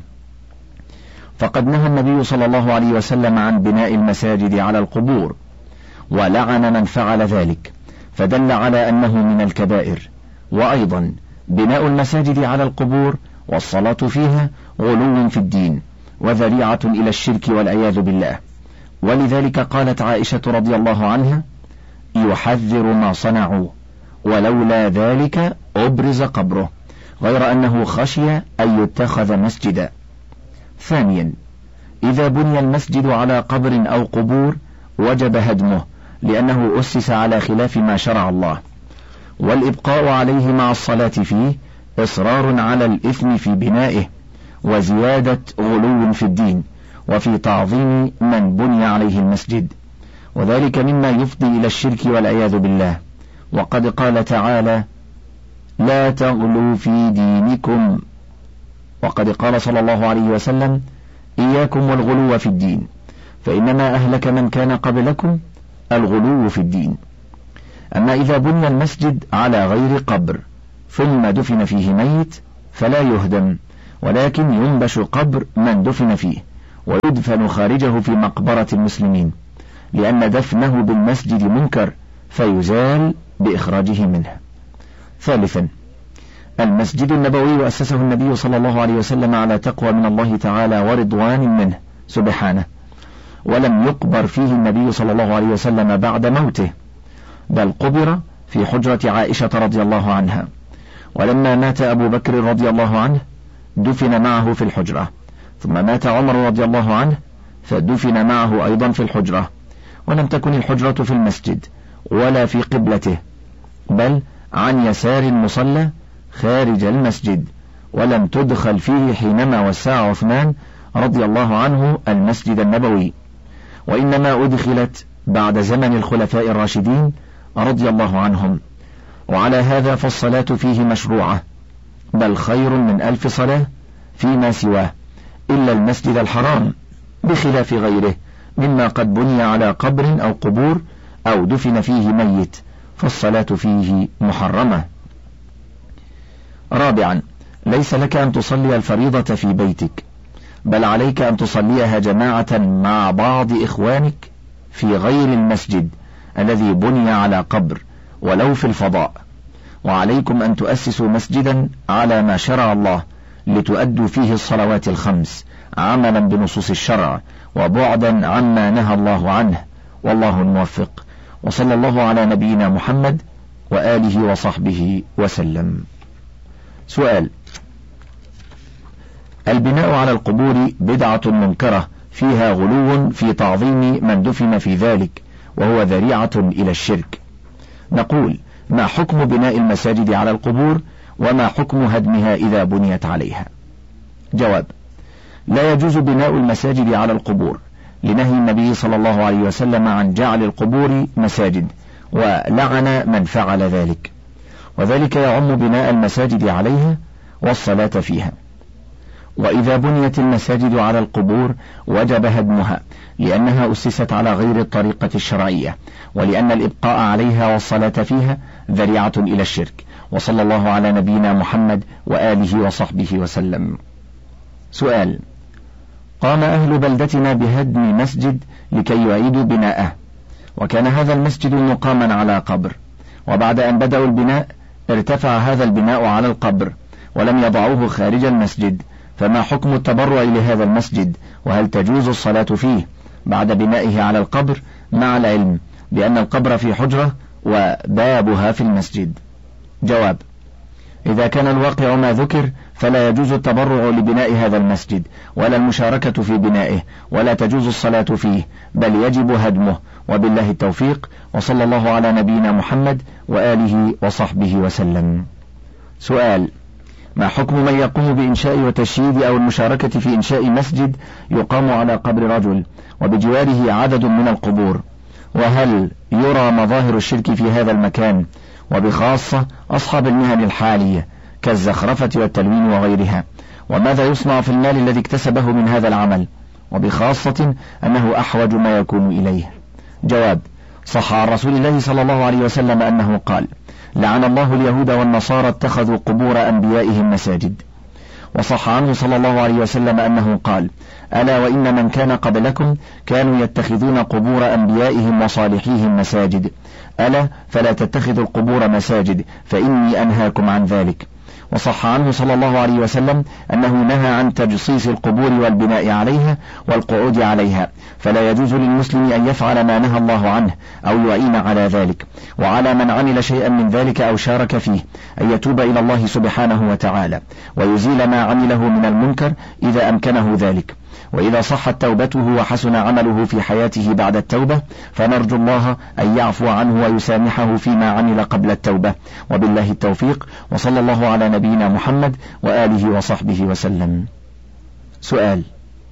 فقد نهى النبي صلى الله عليه وسلم عن بناء المساجد على القبور، ولعن من فعل ذلك، فدل على أنه من الكبائر. وأيضا بناء المساجد على القبور والصلاة فيها غلو في الدين وذريعة إلى الشرك والعياذ بالله، ولذلك قالت عائشة رضي الله عنها: يحذر ما صنعوا، ولولا ذلك أبرز قبره، غير أنه خشي أن يتخذ مسجدا. ثانيا، إذا بني المسجد على قبر أو قبور وجب هدمه، لأنه أسس على خلاف ما شرع الله، والإبقاء عليه مع الصلاة فيه إصرار على الإثم في بنائه وزيادة غلو في الدين وفي تعظيم من بني عليه المسجد، وذلك مما يفضي إلى الشرك والعياذ بالله. وقد قال تعالى: لا تغلوا في دينكم، وقد قال صلى الله عليه وسلم: إياكم والغلو في الدين، فإنما أهلك من كان قبلكم الغلو في الدين. أما إذا بني المسجد على غير قبر ثم دفن فيه ميت فلا يهدم، ولكن ينبش قبر من دفن فيه ويدفن خارجه في مقبرة المسلمين، لأن دفنه بالمسجد منكر فيزال بإخراجه منه. ثالثا، المسجد النبوي أسسه النبي صلى الله عليه وسلم على تقوى من الله تعالى ورضوان منه سبحانه، ولم يقبر فيه النبي صلى الله عليه وسلم بعد موته، بل قبر في حجرة عائشة رضي الله عنها، ولما مات أبو بكر رضي الله عنه دفن معه في الحجرة، ثم مات عمر رضي الله عنه فدفن معه أيضا في الحجرة، ولم تكن الحجرة في المسجد ولا في قبلته، بل عن يسار المصلى خارج المسجد، ولم تدخل فيه حينما وسع عثمان رضي الله عنه المسجد النبوي، وإنما أدخلت بعد زمن الخلفاء الراشدين رضي الله عنهم. وعلى هذا فالصلاة فيه مشروعة، بل خير من ألف صلاة فيما سواه، إلا المسجد الحرام بخلاف غيره مما قد بني على قبر أو قبور أو دفن فيه ميت، فالصلاة فيه محرمة. رابعا، ليس لك أن تصلي الفريضة في بيتك، بل عليك أن تصليها جماعة مع بعض إخوانك في غير المسجد الذي بني على قبر ولو في الفضاء، وعليكم أن تؤسسوا مسجدا على ما شرع الله لتؤدوا فيه الصلوات الخمس عملا بنصوص الشرع وبعدا عما نهى الله عنه، والله الموفق. وصلى الله على نبينا محمد وآله وصحبه وسلم. سؤال: البناء على القبور بدعة منكرة فيها غلو في تعظيم من دفن في ذلك، وهو ذريعة إلى الشرك. نقول: ما حكم بناء المساجد على القبور، وما حكم هدمها إذا بنيت عليها؟ جواب: لا يجوز بناء المساجد على القبور، لنهي النبي صلى الله عليه وسلم عن جعل القبور مساجد، ولعن من فعل ذلك، وذلك يعم بناء المساجد عليها والصلاة فيها. وإذا بنيت المساجد على القبور وجب هدمها، لأنها أسست على غير الطريقة الشرعية، ولأن الإبقاء عليها والصلاة فيها ذريعة إلى الشرك. وصلى الله على نبينا محمد وآله وصحبه وسلم. سؤال: قام أهل بلدتنا بهدم مسجد لكي يعيدوا بناءه، وكان هذا المسجد مقاما على قبر، وبعد أن بدأوا البناء ارتفع هذا البناء على القبر ولم يضعوه خارج المسجد، فما حكم التبرع لهذا المسجد، وهل تجوز الصلاة فيه بعد بنائه على القبر، مع العلم بأن القبر في حجرة وبابها في المسجد؟ جواب: إذا كان الواقع ما ذكر فلا يجوز التبرع لبناء هذا المسجد ولا المشاركة في بنائه، ولا تجوز الصلاة فيه، بل يجب هدمه، وبالله التوفيق. وصلى الله على نبينا محمد وآله وصحبه وسلم. سؤال: ما حكم من يقوم بإنشاء وتشييد أو المشاركة في إنشاء مسجد يقام على قبر رجل وبجواره عدد من القبور، وهل يرى مظاهر الشرك في هذا المكان، وبخاصة أصحاب المهن الحالية كالزخرفة والتلوين وغيرها؟ وماذا يصنع في المال الذي اكتسبه من هذا العمل، وبخاصة أنه أحوج ما يكون إليه؟ جواب: صح عن رسول الله صلى الله عليه وسلم أنه قال: لعن الله اليهود والنصارى اتخذوا قبور أنبيائهم مساجد. وصح عنه صلى الله عليه وسلم أنه قال: ألا وإن من كان قبلكم كانوا يتخذون قبور أنبيائهم وصالحيهم مساجد، ألا فلا تتخذوا القبور مساجد فإني أنهاكم عن ذلك. وصح عنه صلى الله عليه وسلم أنه نهى عن تجصيص القبور والبناء عليها والقعود عليها، فلا يجوز للمسلم أن يفعل ما نهى الله عنه أو يعين على ذلك، وعلى من عمل شيئا من ذلك أو شارك فيه أن يتوب إلى الله سبحانه وتعالى ويزيل ما عمله من المنكر إذا أمكنه ذلك. وإذا صحت توبته وحسن عمله في حياته بعد التوبة فنرجو الله أن يعفو عنه ويسامحه فيما عمل قبل التوبة، وبالله التوفيق. وصلى الله على نبينا محمد وآله وصحبه وسلم. سؤال: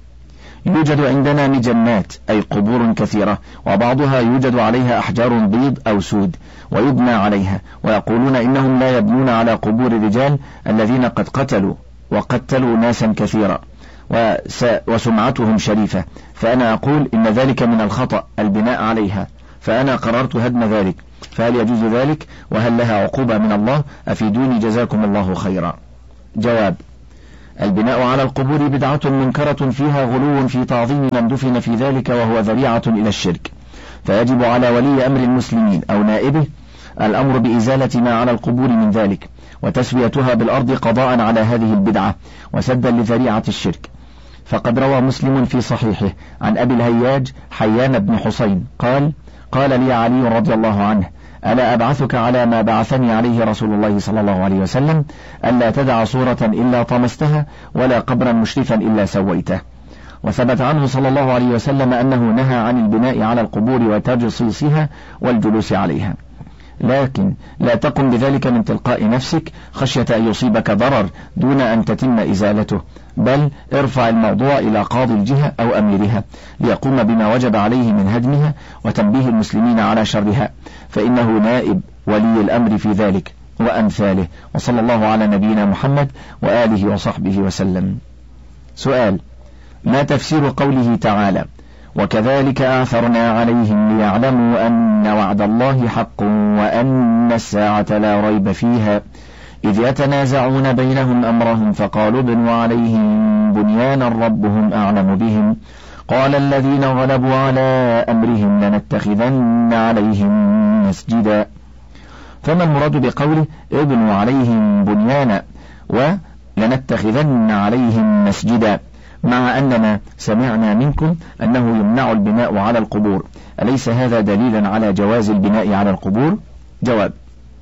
يوجد عندنا مجنات أي قبور كثيرة، وبعضها يوجد عليها أحجار بيض أو سود ويبنى عليها، ويقولون إنهم لا يبنون على قبور الرجال الذين قد قتلوا وقتلوا ناسا كثيرا وسمعتهم شريفة، فأنا أقول إن ذلك من الخطأ البناء عليها، فأنا قررت هدم ذلك، فهل يجوز ذلك؟ وهل لها عقوبة من الله؟ أفيدوني جزاكم الله خيرا. جواب: البناء على القبور بدعة منكرة فيها غلو في تعظيم من دفن في ذلك، وهو ذريعة إلى الشرك، فيجب على ولي أمر المسلمين أو نائبه الأمر بإزالة ما على القبور من ذلك وتسويتها بالأرض قضاء على هذه البدعة وسدا لذريعة الشرك. فقد روى مسلم في صحيحه عن أبي الهياج حيان بن حسين قال: قال لي علي رضي الله عنه: ألا أبعثك على ما بعثني عليه رسول الله صلى الله عليه وسلم، ألا تدع صورة إلا طمستها ولا قبرا مشرفا إلا سويته. وثبت عنه صلى الله عليه وسلم أنه نهى عن البناء على القبور وتجصيصها والجلوس عليها، لكن لا تقم بذلك من تلقاء نفسك خشية أن يصيبك ضرر دون أن تتم إزالته، بل ارفع الموضوع إلى قاضي الجهة أو أميرها ليقوم بما وجب عليه من هدمها وتنبيه المسلمين على شرها، فإنه نائب ولي الأمر في ذلك وأمثاله. وصلى الله على نبينا محمد وآله وصحبه وسلم. سؤال: ما تفسير قوله تعالى: وكذلك آثرنا عليهم ليعلموا أن وعد الله حق وأن الساعة لا ريب فيها إذ يتنازعون بينهم أمرهم فقالوا ابنوا عليهم بنيانا ربهم أعلم بهم قال الذين غلبوا على أمرهم لنتخذن عليهم مسجدا. فما المراد بقوله ابنوا عليهم بنيانا ولنتخذن عليهم مسجدا، مع أننا سمعنا منكم أنه يمنع البناء على القبور؟ أليس هذا دليلا على جواز البناء على القبور؟ جواب: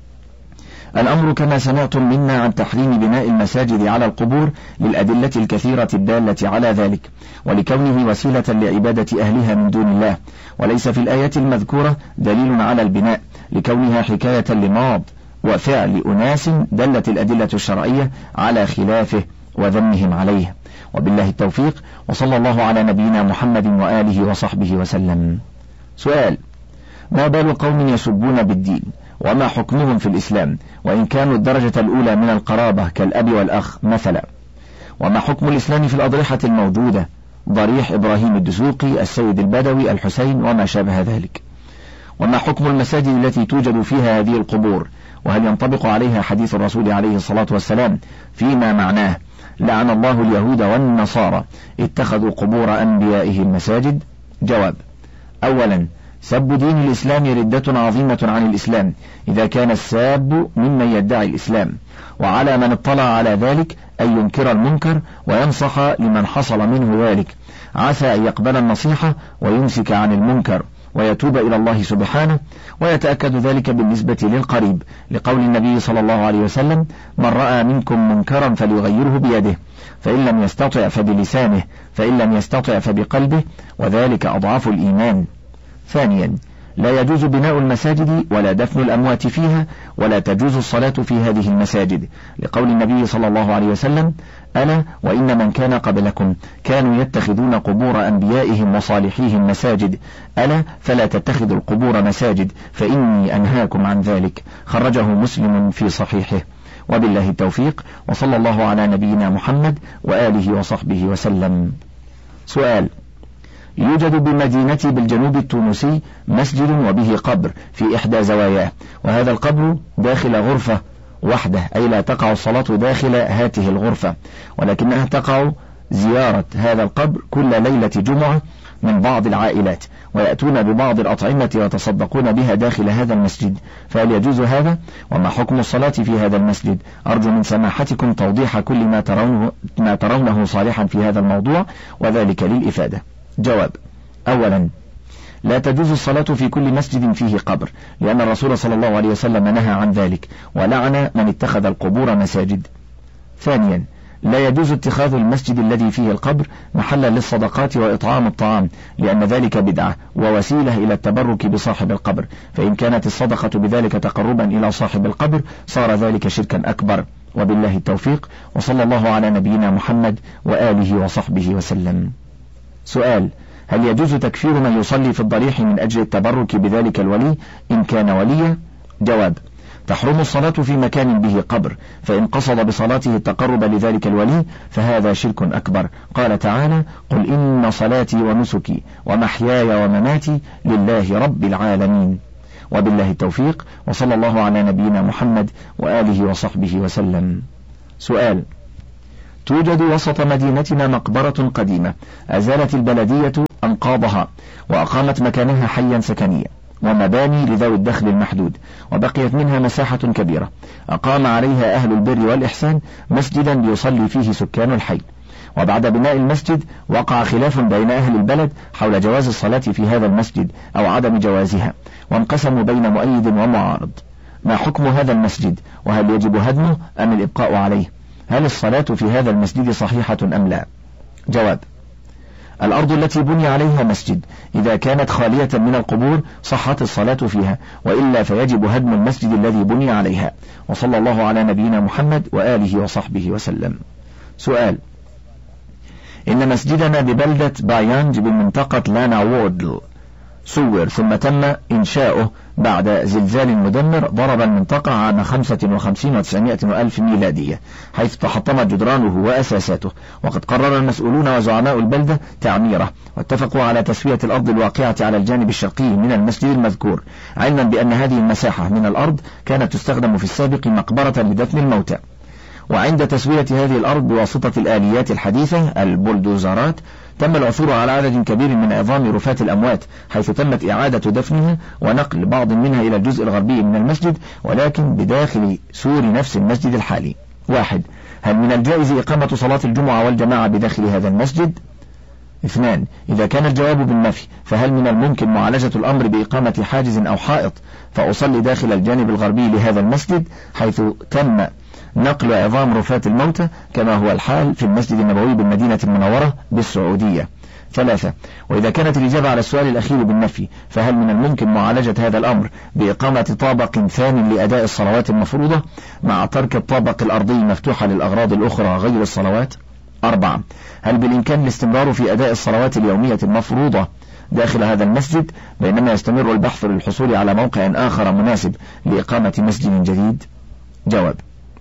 الأمر كما سمعتم منا عن تحريم بناء المساجد على القبور للأدلة الكثيرة الدالة على ذلك، ولكونه وسيلة لعبادة أهلها من دون الله، وليس في الآية المذكورة دليل على البناء لكونها حكاية لماض وفعل أناس دلت الأدلة الشرعية على خلافه وذمهم عليه. وبالله التوفيق، وصلى الله على نبينا محمد وآله وصحبه وسلم. سؤال: ما بال قوم يسبون بالدين، وما حكمهم في الإسلام وإن كانوا الدرجة الأولى من القرابة كالأب والأخ مثلا؟ وما حكم الإسلام في الأضرحة الموجودة، ضريح إبراهيم الدسوقي، السيد البدوي، الحسين وما شابه ذلك؟ وما حكم المساجد التي توجد فيها هذه القبور، وهل ينطبق عليها حديث الرسول عليه الصلاة والسلام فيما معناه: لعن الله اليهود والنصارى اتخذوا قبور أنبيائهم مساجد؟ جواب: أولا، سب دين الإسلام ردة عظيمة عن الإسلام إذا كان الساب ممن يدعي الإسلام، وعلى من اطلع على ذلك أن ينكر المنكر وينصح لمن حصل منه ذلك، عسى أن يقبل النصيحة ويمسك عن المنكر ويتوب إلى الله سبحانه. ويتأكد ذلك بالنسبة للقريب لقول النبي صلى الله عليه وسلم: من رأى منكم منكرا فليغيره بيده، فإن لم يستطع فبلسانه، فإن لم يستطع فبقلبه، وذلك أضعف الإيمان. ثانيا، لا يجوز بناء المساجد ولا دفن الأموات فيها، ولا تجوز الصلاة في هذه المساجد لقول النبي صلى الله عليه وسلم: ألا وإن من كان قبلكم كانوا يتخذون قبور أنبيائهم وصالحيهم مساجد، ألا فلا تتخذوا القبور مساجد فإني أنهاكم عن ذلك. خرجه مسلم في صحيحه. وبالله التوفيق، وصلى الله على نبينا محمد وآله وصحبه وسلم. سؤال: يوجد بمدينتي بالجنوب التونسي مسجد وبه قبر في إحدى زواياه، وهذا القبر داخل غرفة وحده، أي لا تقع الصلاة داخل هاته الغرفة، ولكنها تقع زيارة هذا القبر كل ليلة جمعة من بعض العائلات، ويأتون ببعض الأطعمة ويتصدقون بها داخل هذا المسجد، فهل يجوز هذا؟ وما حكم الصلاة في هذا المسجد؟ أرجو من سماحتكم توضيح كل ما ترونه, ما ترونه صالحا في هذا الموضوع، وذلك للإفادة. جواب: أولا، لا تجوز الصلاة في كل مسجد فيه قبر، لأن الرسول صلى الله عليه وسلم نهى عن ذلك ولعن من اتخذ القبور مساجد. ثانيا، لا يجوز اتخاذ المسجد الذي فيه القبر محلا للصدقات وإطعام الطعام، لأن ذلك بدعة ووسيلة إلى التبرك بصاحب القبر، فإن كانت الصدقة بذلك تقربا إلى صاحب القبر صار ذلك شركا أكبر. وبالله التوفيق، وصلى الله على نبينا محمد وآله وصحبه وسلم. سؤال: هل يجوز تكفير من يصلي في الضريح من أجل التبرك بذلك الولي إن كان وليا؟ جواب: تحرم الصلاة في مكان به قبر، فإن قصد بصلاته التقرب لذلك الولي فهذا شرك أكبر. قال تعالى: قل إن صلاتي ونسكي ومحياي ومماتي لله رب العالمين. وبالله التوفيق، وصلى الله على نبينا محمد وآله وصحبه وسلم. سؤال: توجد وسط مدينتنا مقبرة قديمة أزالت البلدية أنقاضها وأقامت مكانها حيا سكنيا ومباني لذوي الدخل المحدود، وبقيت منها مساحة كبيرة أقام عليها أهل البر والإحسان مسجدا ليصلي فيه سكان الحي. وبعد بناء المسجد وقع خلاف بين أهل البلد حول جواز الصلاة في هذا المسجد أو عدم جوازها، وانقسموا بين مؤيد ومعارض. ما حكم هذا المسجد؟ وهل يجب هدمه أم الإبقاء عليه؟ هل الصلاة في هذا المسجد صحيحة أم لا؟ جواب: الأرض التي بني عليها مسجد إذا كانت خالية من القبور صحت الصلاة فيها، وإلا فيجب هدم المسجد الذي بني عليها. وصلى الله على نبينا محمد وآله وصحبه وسلم. سؤال: إن مسجدنا ببلدة بايانج بمنطقة لانا وودل سور، ثم تم إنشاؤه بعد زلزال مدمر ضرب المنطقة عام خمسة وخمسين وتسعمائة ألف ميلادية، حيث تحطمت جدرانه وأساساته، وقد قرر المسؤولون وزعماء البلدة تعميره، واتفقوا على تسوية الأرض الواقعة على الجانب الشرقي من المسجد المذكور، علما بأن هذه المساحة من الأرض كانت تستخدم في السابق مقبرة لدفن الموتى. وعند تسوية هذه الأرض بواسطة الآليات الحديثة البلدوزرات تم العثور على عدد كبير من عظام رفات الأموات، حيث تمت إعادة دفنها ونقل بعض منها إلى الجزء الغربي من المسجد، ولكن بداخل سور نفس المسجد الحالي. واحد: هل من الجائز إقامة صلاة الجمعة والجماعة بداخل هذا المسجد؟ اثنان: إذا كان الجواب بالنفي فهل من الممكن معالجة الأمر بإقامة حاجز أو حائط فأصلي داخل الجانب الغربي لهذا المسجد، حيث تم نقل عظام رفات الموتى كما هو الحال في المسجد النبوي بالمدينة المنورة بالسعودية؟ ثلاثة: وإذا كانت الإجابة على السؤال الأخير بالنفي فهل من الممكن معالجة هذا الأمر بإقامة طابق ثاني لأداء الصلوات المفروضة مع ترك الطابق الأرضي مفتوحة للأغراض الأخرى غير الصلوات؟ أربعة: هل بالإمكان الاستمرار في أداء الصلوات اليومية المفروضة داخل هذا المسجد بينما يستمر البحث للحصول على موقع آخر مناسب لإقامة مسجد جديد؟ جواب: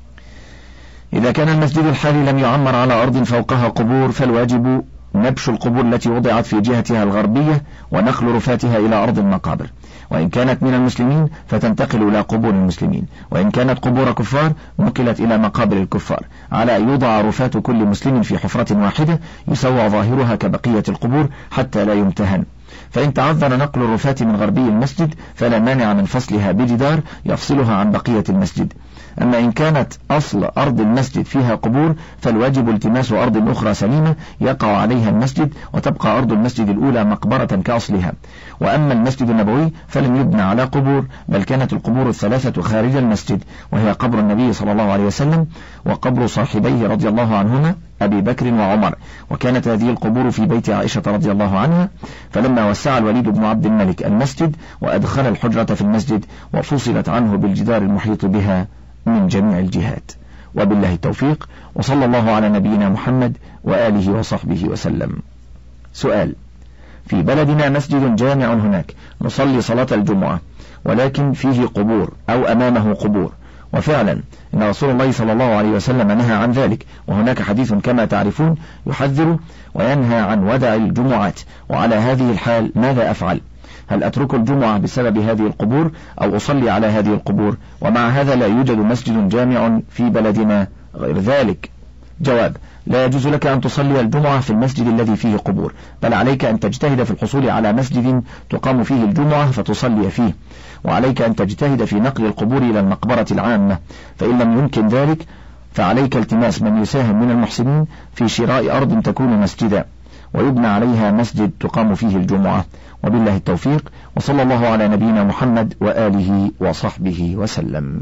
إذا كان المسجد الحالي لم يعمر على أرض فوقها قبور فالواجب نبش القبور التي وضعت في جهتها الغربية ونقل رفاتها إلى أرض المقابر، وإن كانت من المسلمين فتنتقل إلى قبور المسلمين، وإن كانت قبور كفار نقلت إلى مقابر الكفار، على أن يوضع رفات كل مسلم في حفرة واحدة يسوى ظاهرها كبقية القبور حتى لا يمتهن. فإن تعذر نقل الرفات من غربي المسجد فلا مانع من فصلها بجدار يفصلها عن بقية المسجد. أما إن كانت أصل أرض المسجد فيها قبور فالواجب التماس أرض أخرى سليمة يقع عليها المسجد، وتبقى أرض المسجد الأولى مقبرة كأصلها. وأما المسجد النبوي فلم يبنى على قبور، بل كانت القبور الثلاثة خارج المسجد، وهي قبر النبي صلى الله عليه وسلم وقبر صاحبيه رضي الله عنهما أبي بكر وعمر، وكانت هذه القبور في بيت عائشة رضي الله عنها. فلما وسع الوليد بن عبد الملك المسجد وأدخل الحجرة في المسجد وفصلت عنه بالجدار المحيط بها من جميع الجهات. وبالله التوفيق، وصلى الله على نبينا محمد وآله وصحبه وسلم. سؤال: في بلدنا مسجد جامع هناك نصلي صلاة الجمعة ولكن فيه قبور أو أمامه قبور، وفعلا إن رسول الله صلى الله عليه وسلم نهى عن ذلك، وهناك حديث كما تعرفون يحذر وينهى عن ودع الجمعات، وعلى هذه الحال ماذا أفعل؟ هل أترك الجمعة بسبب هذه القبور أو أصلي على هذه القبور؟ ومع هذا لا يوجد مسجد جامع في بلدنا غير ذلك. جواب: لا يجوز لك أن تصلي الجمعة في المسجد الذي فيه قبور، بل عليك أن تجتهد في الحصول على مسجد تقام فيه الجمعة فتصلي فيه، وعليك أن تجتهد في نقل القبور إلى المقبرة العامة، فإن لم يمكن ذلك فعليك التماس من يساهم من المحسنين في شراء أرض تكون مسجدا ويبنى عليها مسجد تقام فيه الجمعة. وبالله التوفيق، وصلى الله على نبينا محمد وآله وصحبه وسلم.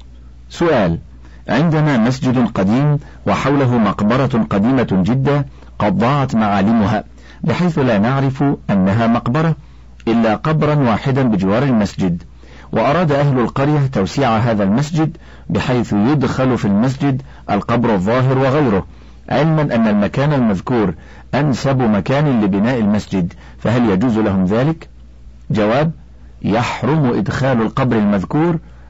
سؤال: عندنا مسجد قديم وحوله مقبرة قديمة جدا قد ضاعت معالمها بحيث لا نعرف أنها مقبرة إلا قبرا واحدا بجوار المسجد، وأراد أهل القرية توسيع هذا المسجد بحيث يدخل في المسجد القبر الظاهر وغيره، علما أن المكان المذكور أنسب مكان لبناء المسجد، فهل يجوز لهم ذلك؟ جواب: يحرم إدخال القبر المذكور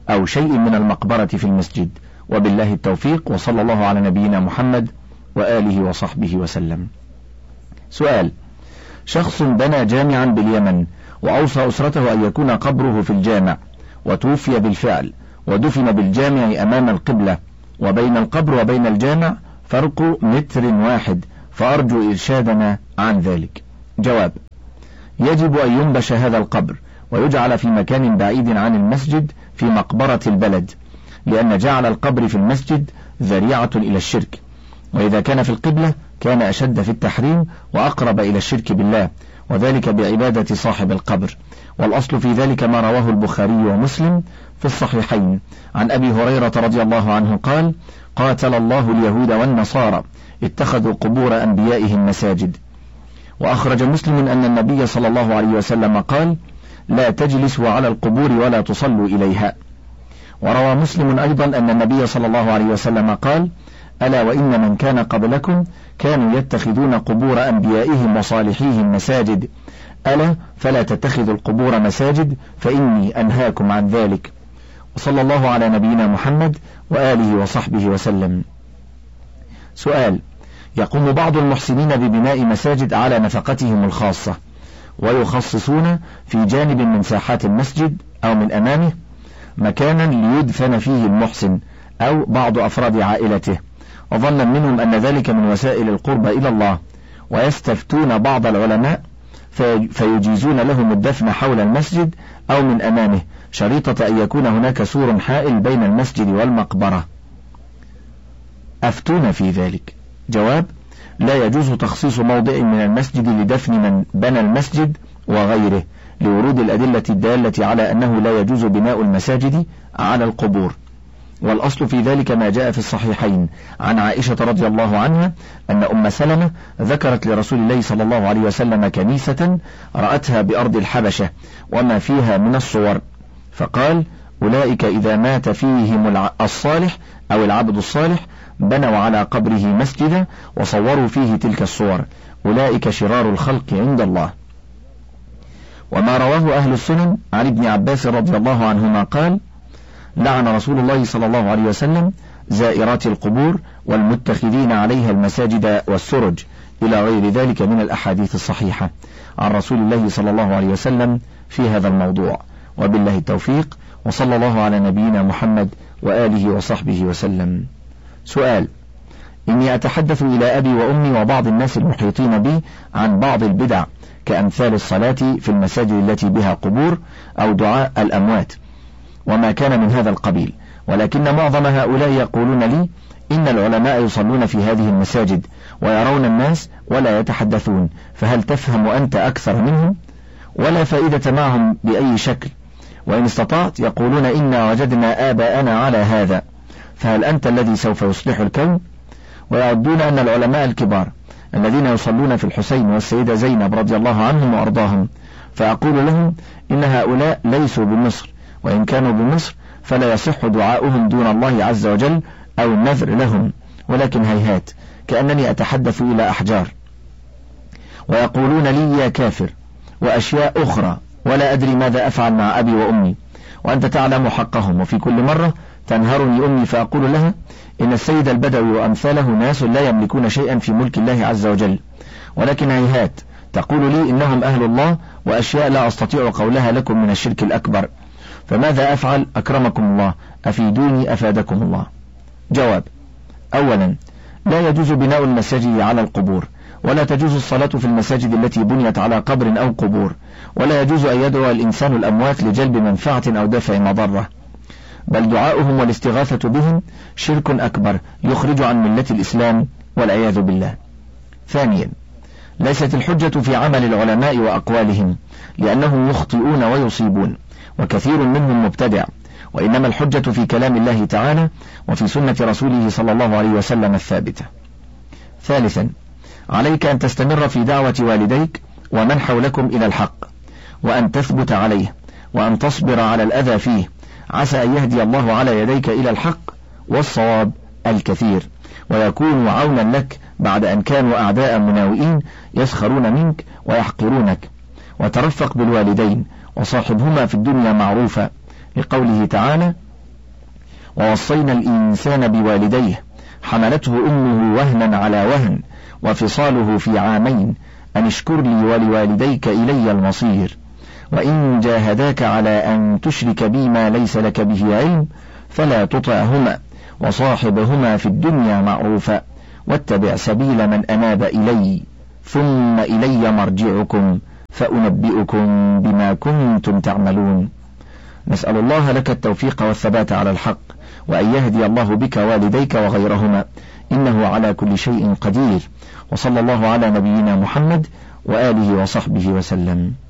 أو شيء من المقبرة في المسجد. وبالله التوفيق، وصلى الله على نبينا محمد وآله وصحبه وسلم. سؤال: شخص بنى جامعا باليمن وأوصى أسرته أن يكون قبره في الجامع، وتوفي بالفعل ودفن بالجامع أمام القبلة، وبين القبر وبين الجامع فرق متر واحد، فأرجو إرشادنا عن ذلك. جواب: يجب أن ينبش هذا القبر ويجعل في مكان بعيد عن المسجد في مقبرة البلد، لأن جعل القبر في المسجد ذريعة إلى الشرك، وإذا كان في القبلة كان أشد في التحريم وأقرب إلى الشرك بالله، وذلك بعبادة صاحب القبر. والأصل في ذلك ما رواه البخاري ومسلم في الصحيحين عن أبي هريرة رضي الله عنه قال: قاتل الله اليهود والنصارى اتخذوا قبور أنبيائهم مساجد. وأخرج مسلم أن النبي صلى الله عليه وسلم قال: لا تجلسوا على القبور ولا تصلوا إليها. وروى مسلم أيضا أن النبي صلى الله عليه وسلم قال: ألا وإن من كان قبلكم كانوا يتخذون قبور أنبيائهم وصالحيهم مساجد، ألا فلا تتخذوا القبور مساجد فإني أنهاكم عن ذلك. وصلى الله على نبينا محمد وآله وصحبه وسلم. سؤال: يقوم بعض المحسنين ببناء مساجد على نفقتهم الخاصة، ويخصصون في جانب من ساحات المسجد أو من أمامه مكانا ليدفن فيه المحسن أو بعض أفراد عائلته، وظنا منهم أن ذلك من وسائل القرب إلى الله، ويستفتون بعض العلماء فيجيزون لهم الدفن حول المسجد أو من أمامه، شريطة أن يكون هناك سور حائل بين المسجد والمقبرة. أفتون في ذلك. جواب: لا يجوز تخصيص موضع من المسجد لدفن من بنى المسجد وغيره، لورود الأدلة الدالة على أنه لا يجوز بناء المساجد على القبور. والأصل في ذلك ما جاء في الصحيحين عن عائشة رضي الله عنها أن أم سلمة ذكرت لرسول الله صلى الله عليه وسلم كنيسة رأتها بأرض الحبشة وما فيها من الصور، فقال: أولئك إذا مات فيهم الصالح أو العبد الصالح بنوا على قبره مسجدا وصوروا فيه تلك الصور، أولئك شرار الخلق عند الله. وما رواه أهل السنن عن ابن عباس رضي الله عنهما قال: لعن رسول الله صلى الله عليه وسلم زائرات القبور والمتخذين عليها المساجد والسرج، إلى غير ذلك من الأحاديث الصحيحة عن رسول الله صلى الله عليه وسلم في هذا الموضوع. وبالله التوفيق، وصلى الله على نبينا محمد وآله وصحبه وسلم. سؤال: إني أتحدث إلى أبي وأمي وبعض الناس المحيطين بي عن بعض البدع كأمثال الصلاة في المساجد التي بها قبور أو دعاء الأموات وما كان من هذا القبيل، ولكن معظم هؤلاء يقولون لي إن العلماء يصلون في هذه المساجد ويرون الناس ولا يتحدثون، فهل تفهم أنت أكثر منهم؟ ولا فائدة معهم بأي شكل، وإن استطعت يقولون إنا وجدنا آباءنا على هذا، فهل أنت الذي سوف يصلح الكون؟ ويعدون أن العلماء الكبار الذين يصلون في الحسين والسيدة زينب رضي الله عنهم وأرضاهم، فأقول لهم إن هؤلاء ليسوا بمصر، وإن كانوا بمصر فلا يصح دعاؤهم دون الله عز وجل أو النذر لهم، ولكن هيهات كأنني أتحدث إلى أحجار. ويقولون لي يا كافر وأشياء أخرى، ولا أدري ماذا أفعل مع أبي وأمي، وأنت تعلم حقهم. وفي كل مرة تنهرني أمي فأقول لها إن السيد البدوي وأمثاله ناس لا يملكون شيئا في ملك الله عز وجل، ولكن هيهات تقول لي إنهم أهل الله وأشياء لا أستطيع قولها لكم من الشرك الأكبر، فماذا أفعل أكرمكم الله؟ أفيدوني أفادكم الله. جواب: أولا، لا يجوز بناء المساجد على القبور، ولا تجوز الصلاة في المساجد التي بنيت على قبر أو قبور، ولا يجوز أن يدعو الإنسان الأموات لجلب منفعة أو دفع مضرة، بل دعاؤهم والاستغاثة بهم شرك أكبر يخرج عن ملة الإسلام والعياذ بالله. ثانيا، ليست الحجة في عمل العلماء وأقوالهم، لأنهم يخطئون ويصيبون، وكثير منهم مبتدع، وإنما الحجة في كلام الله تعالى وفي سنة رسوله صلى الله عليه وسلم الثابتة. ثالثا، عليك أن تستمر في دعوة والديك ومن حولكم إلى الحق، وأن تثبت عليه، وأن تصبر على الأذى فيه، عسى أن يهدي الله على يديك إلى الحق والصواب الكثير، ويكون عونا لك بعد أن كانوا أعداء مناوئين يسخرون منك ويحقرونك. وترفق بالوالدين وصاحبهما في الدنيا معروفا، لقوله تعالى: ووصينا الإنسان بوالديه حملته أمه وهنا على وهن وفصاله في عامين أن اشكر لي ولوالديك إلي المصير، وإن جاهداك على أن تشرك بي ما ليس لك به علم فلا تطعهما وصاحبهما في الدنيا معروفا واتبع سبيل من أناب إلي ثم إلي مرجعكم فأنبئكم بما كنتم تعملون. نسأل الله لك التوفيق والثبات على الحق، وأن يهدي الله بك والديك وغيرهما، إنه على كل شيء قدير. وصلى الله على نبينا محمد وآله وصحبه وسلم.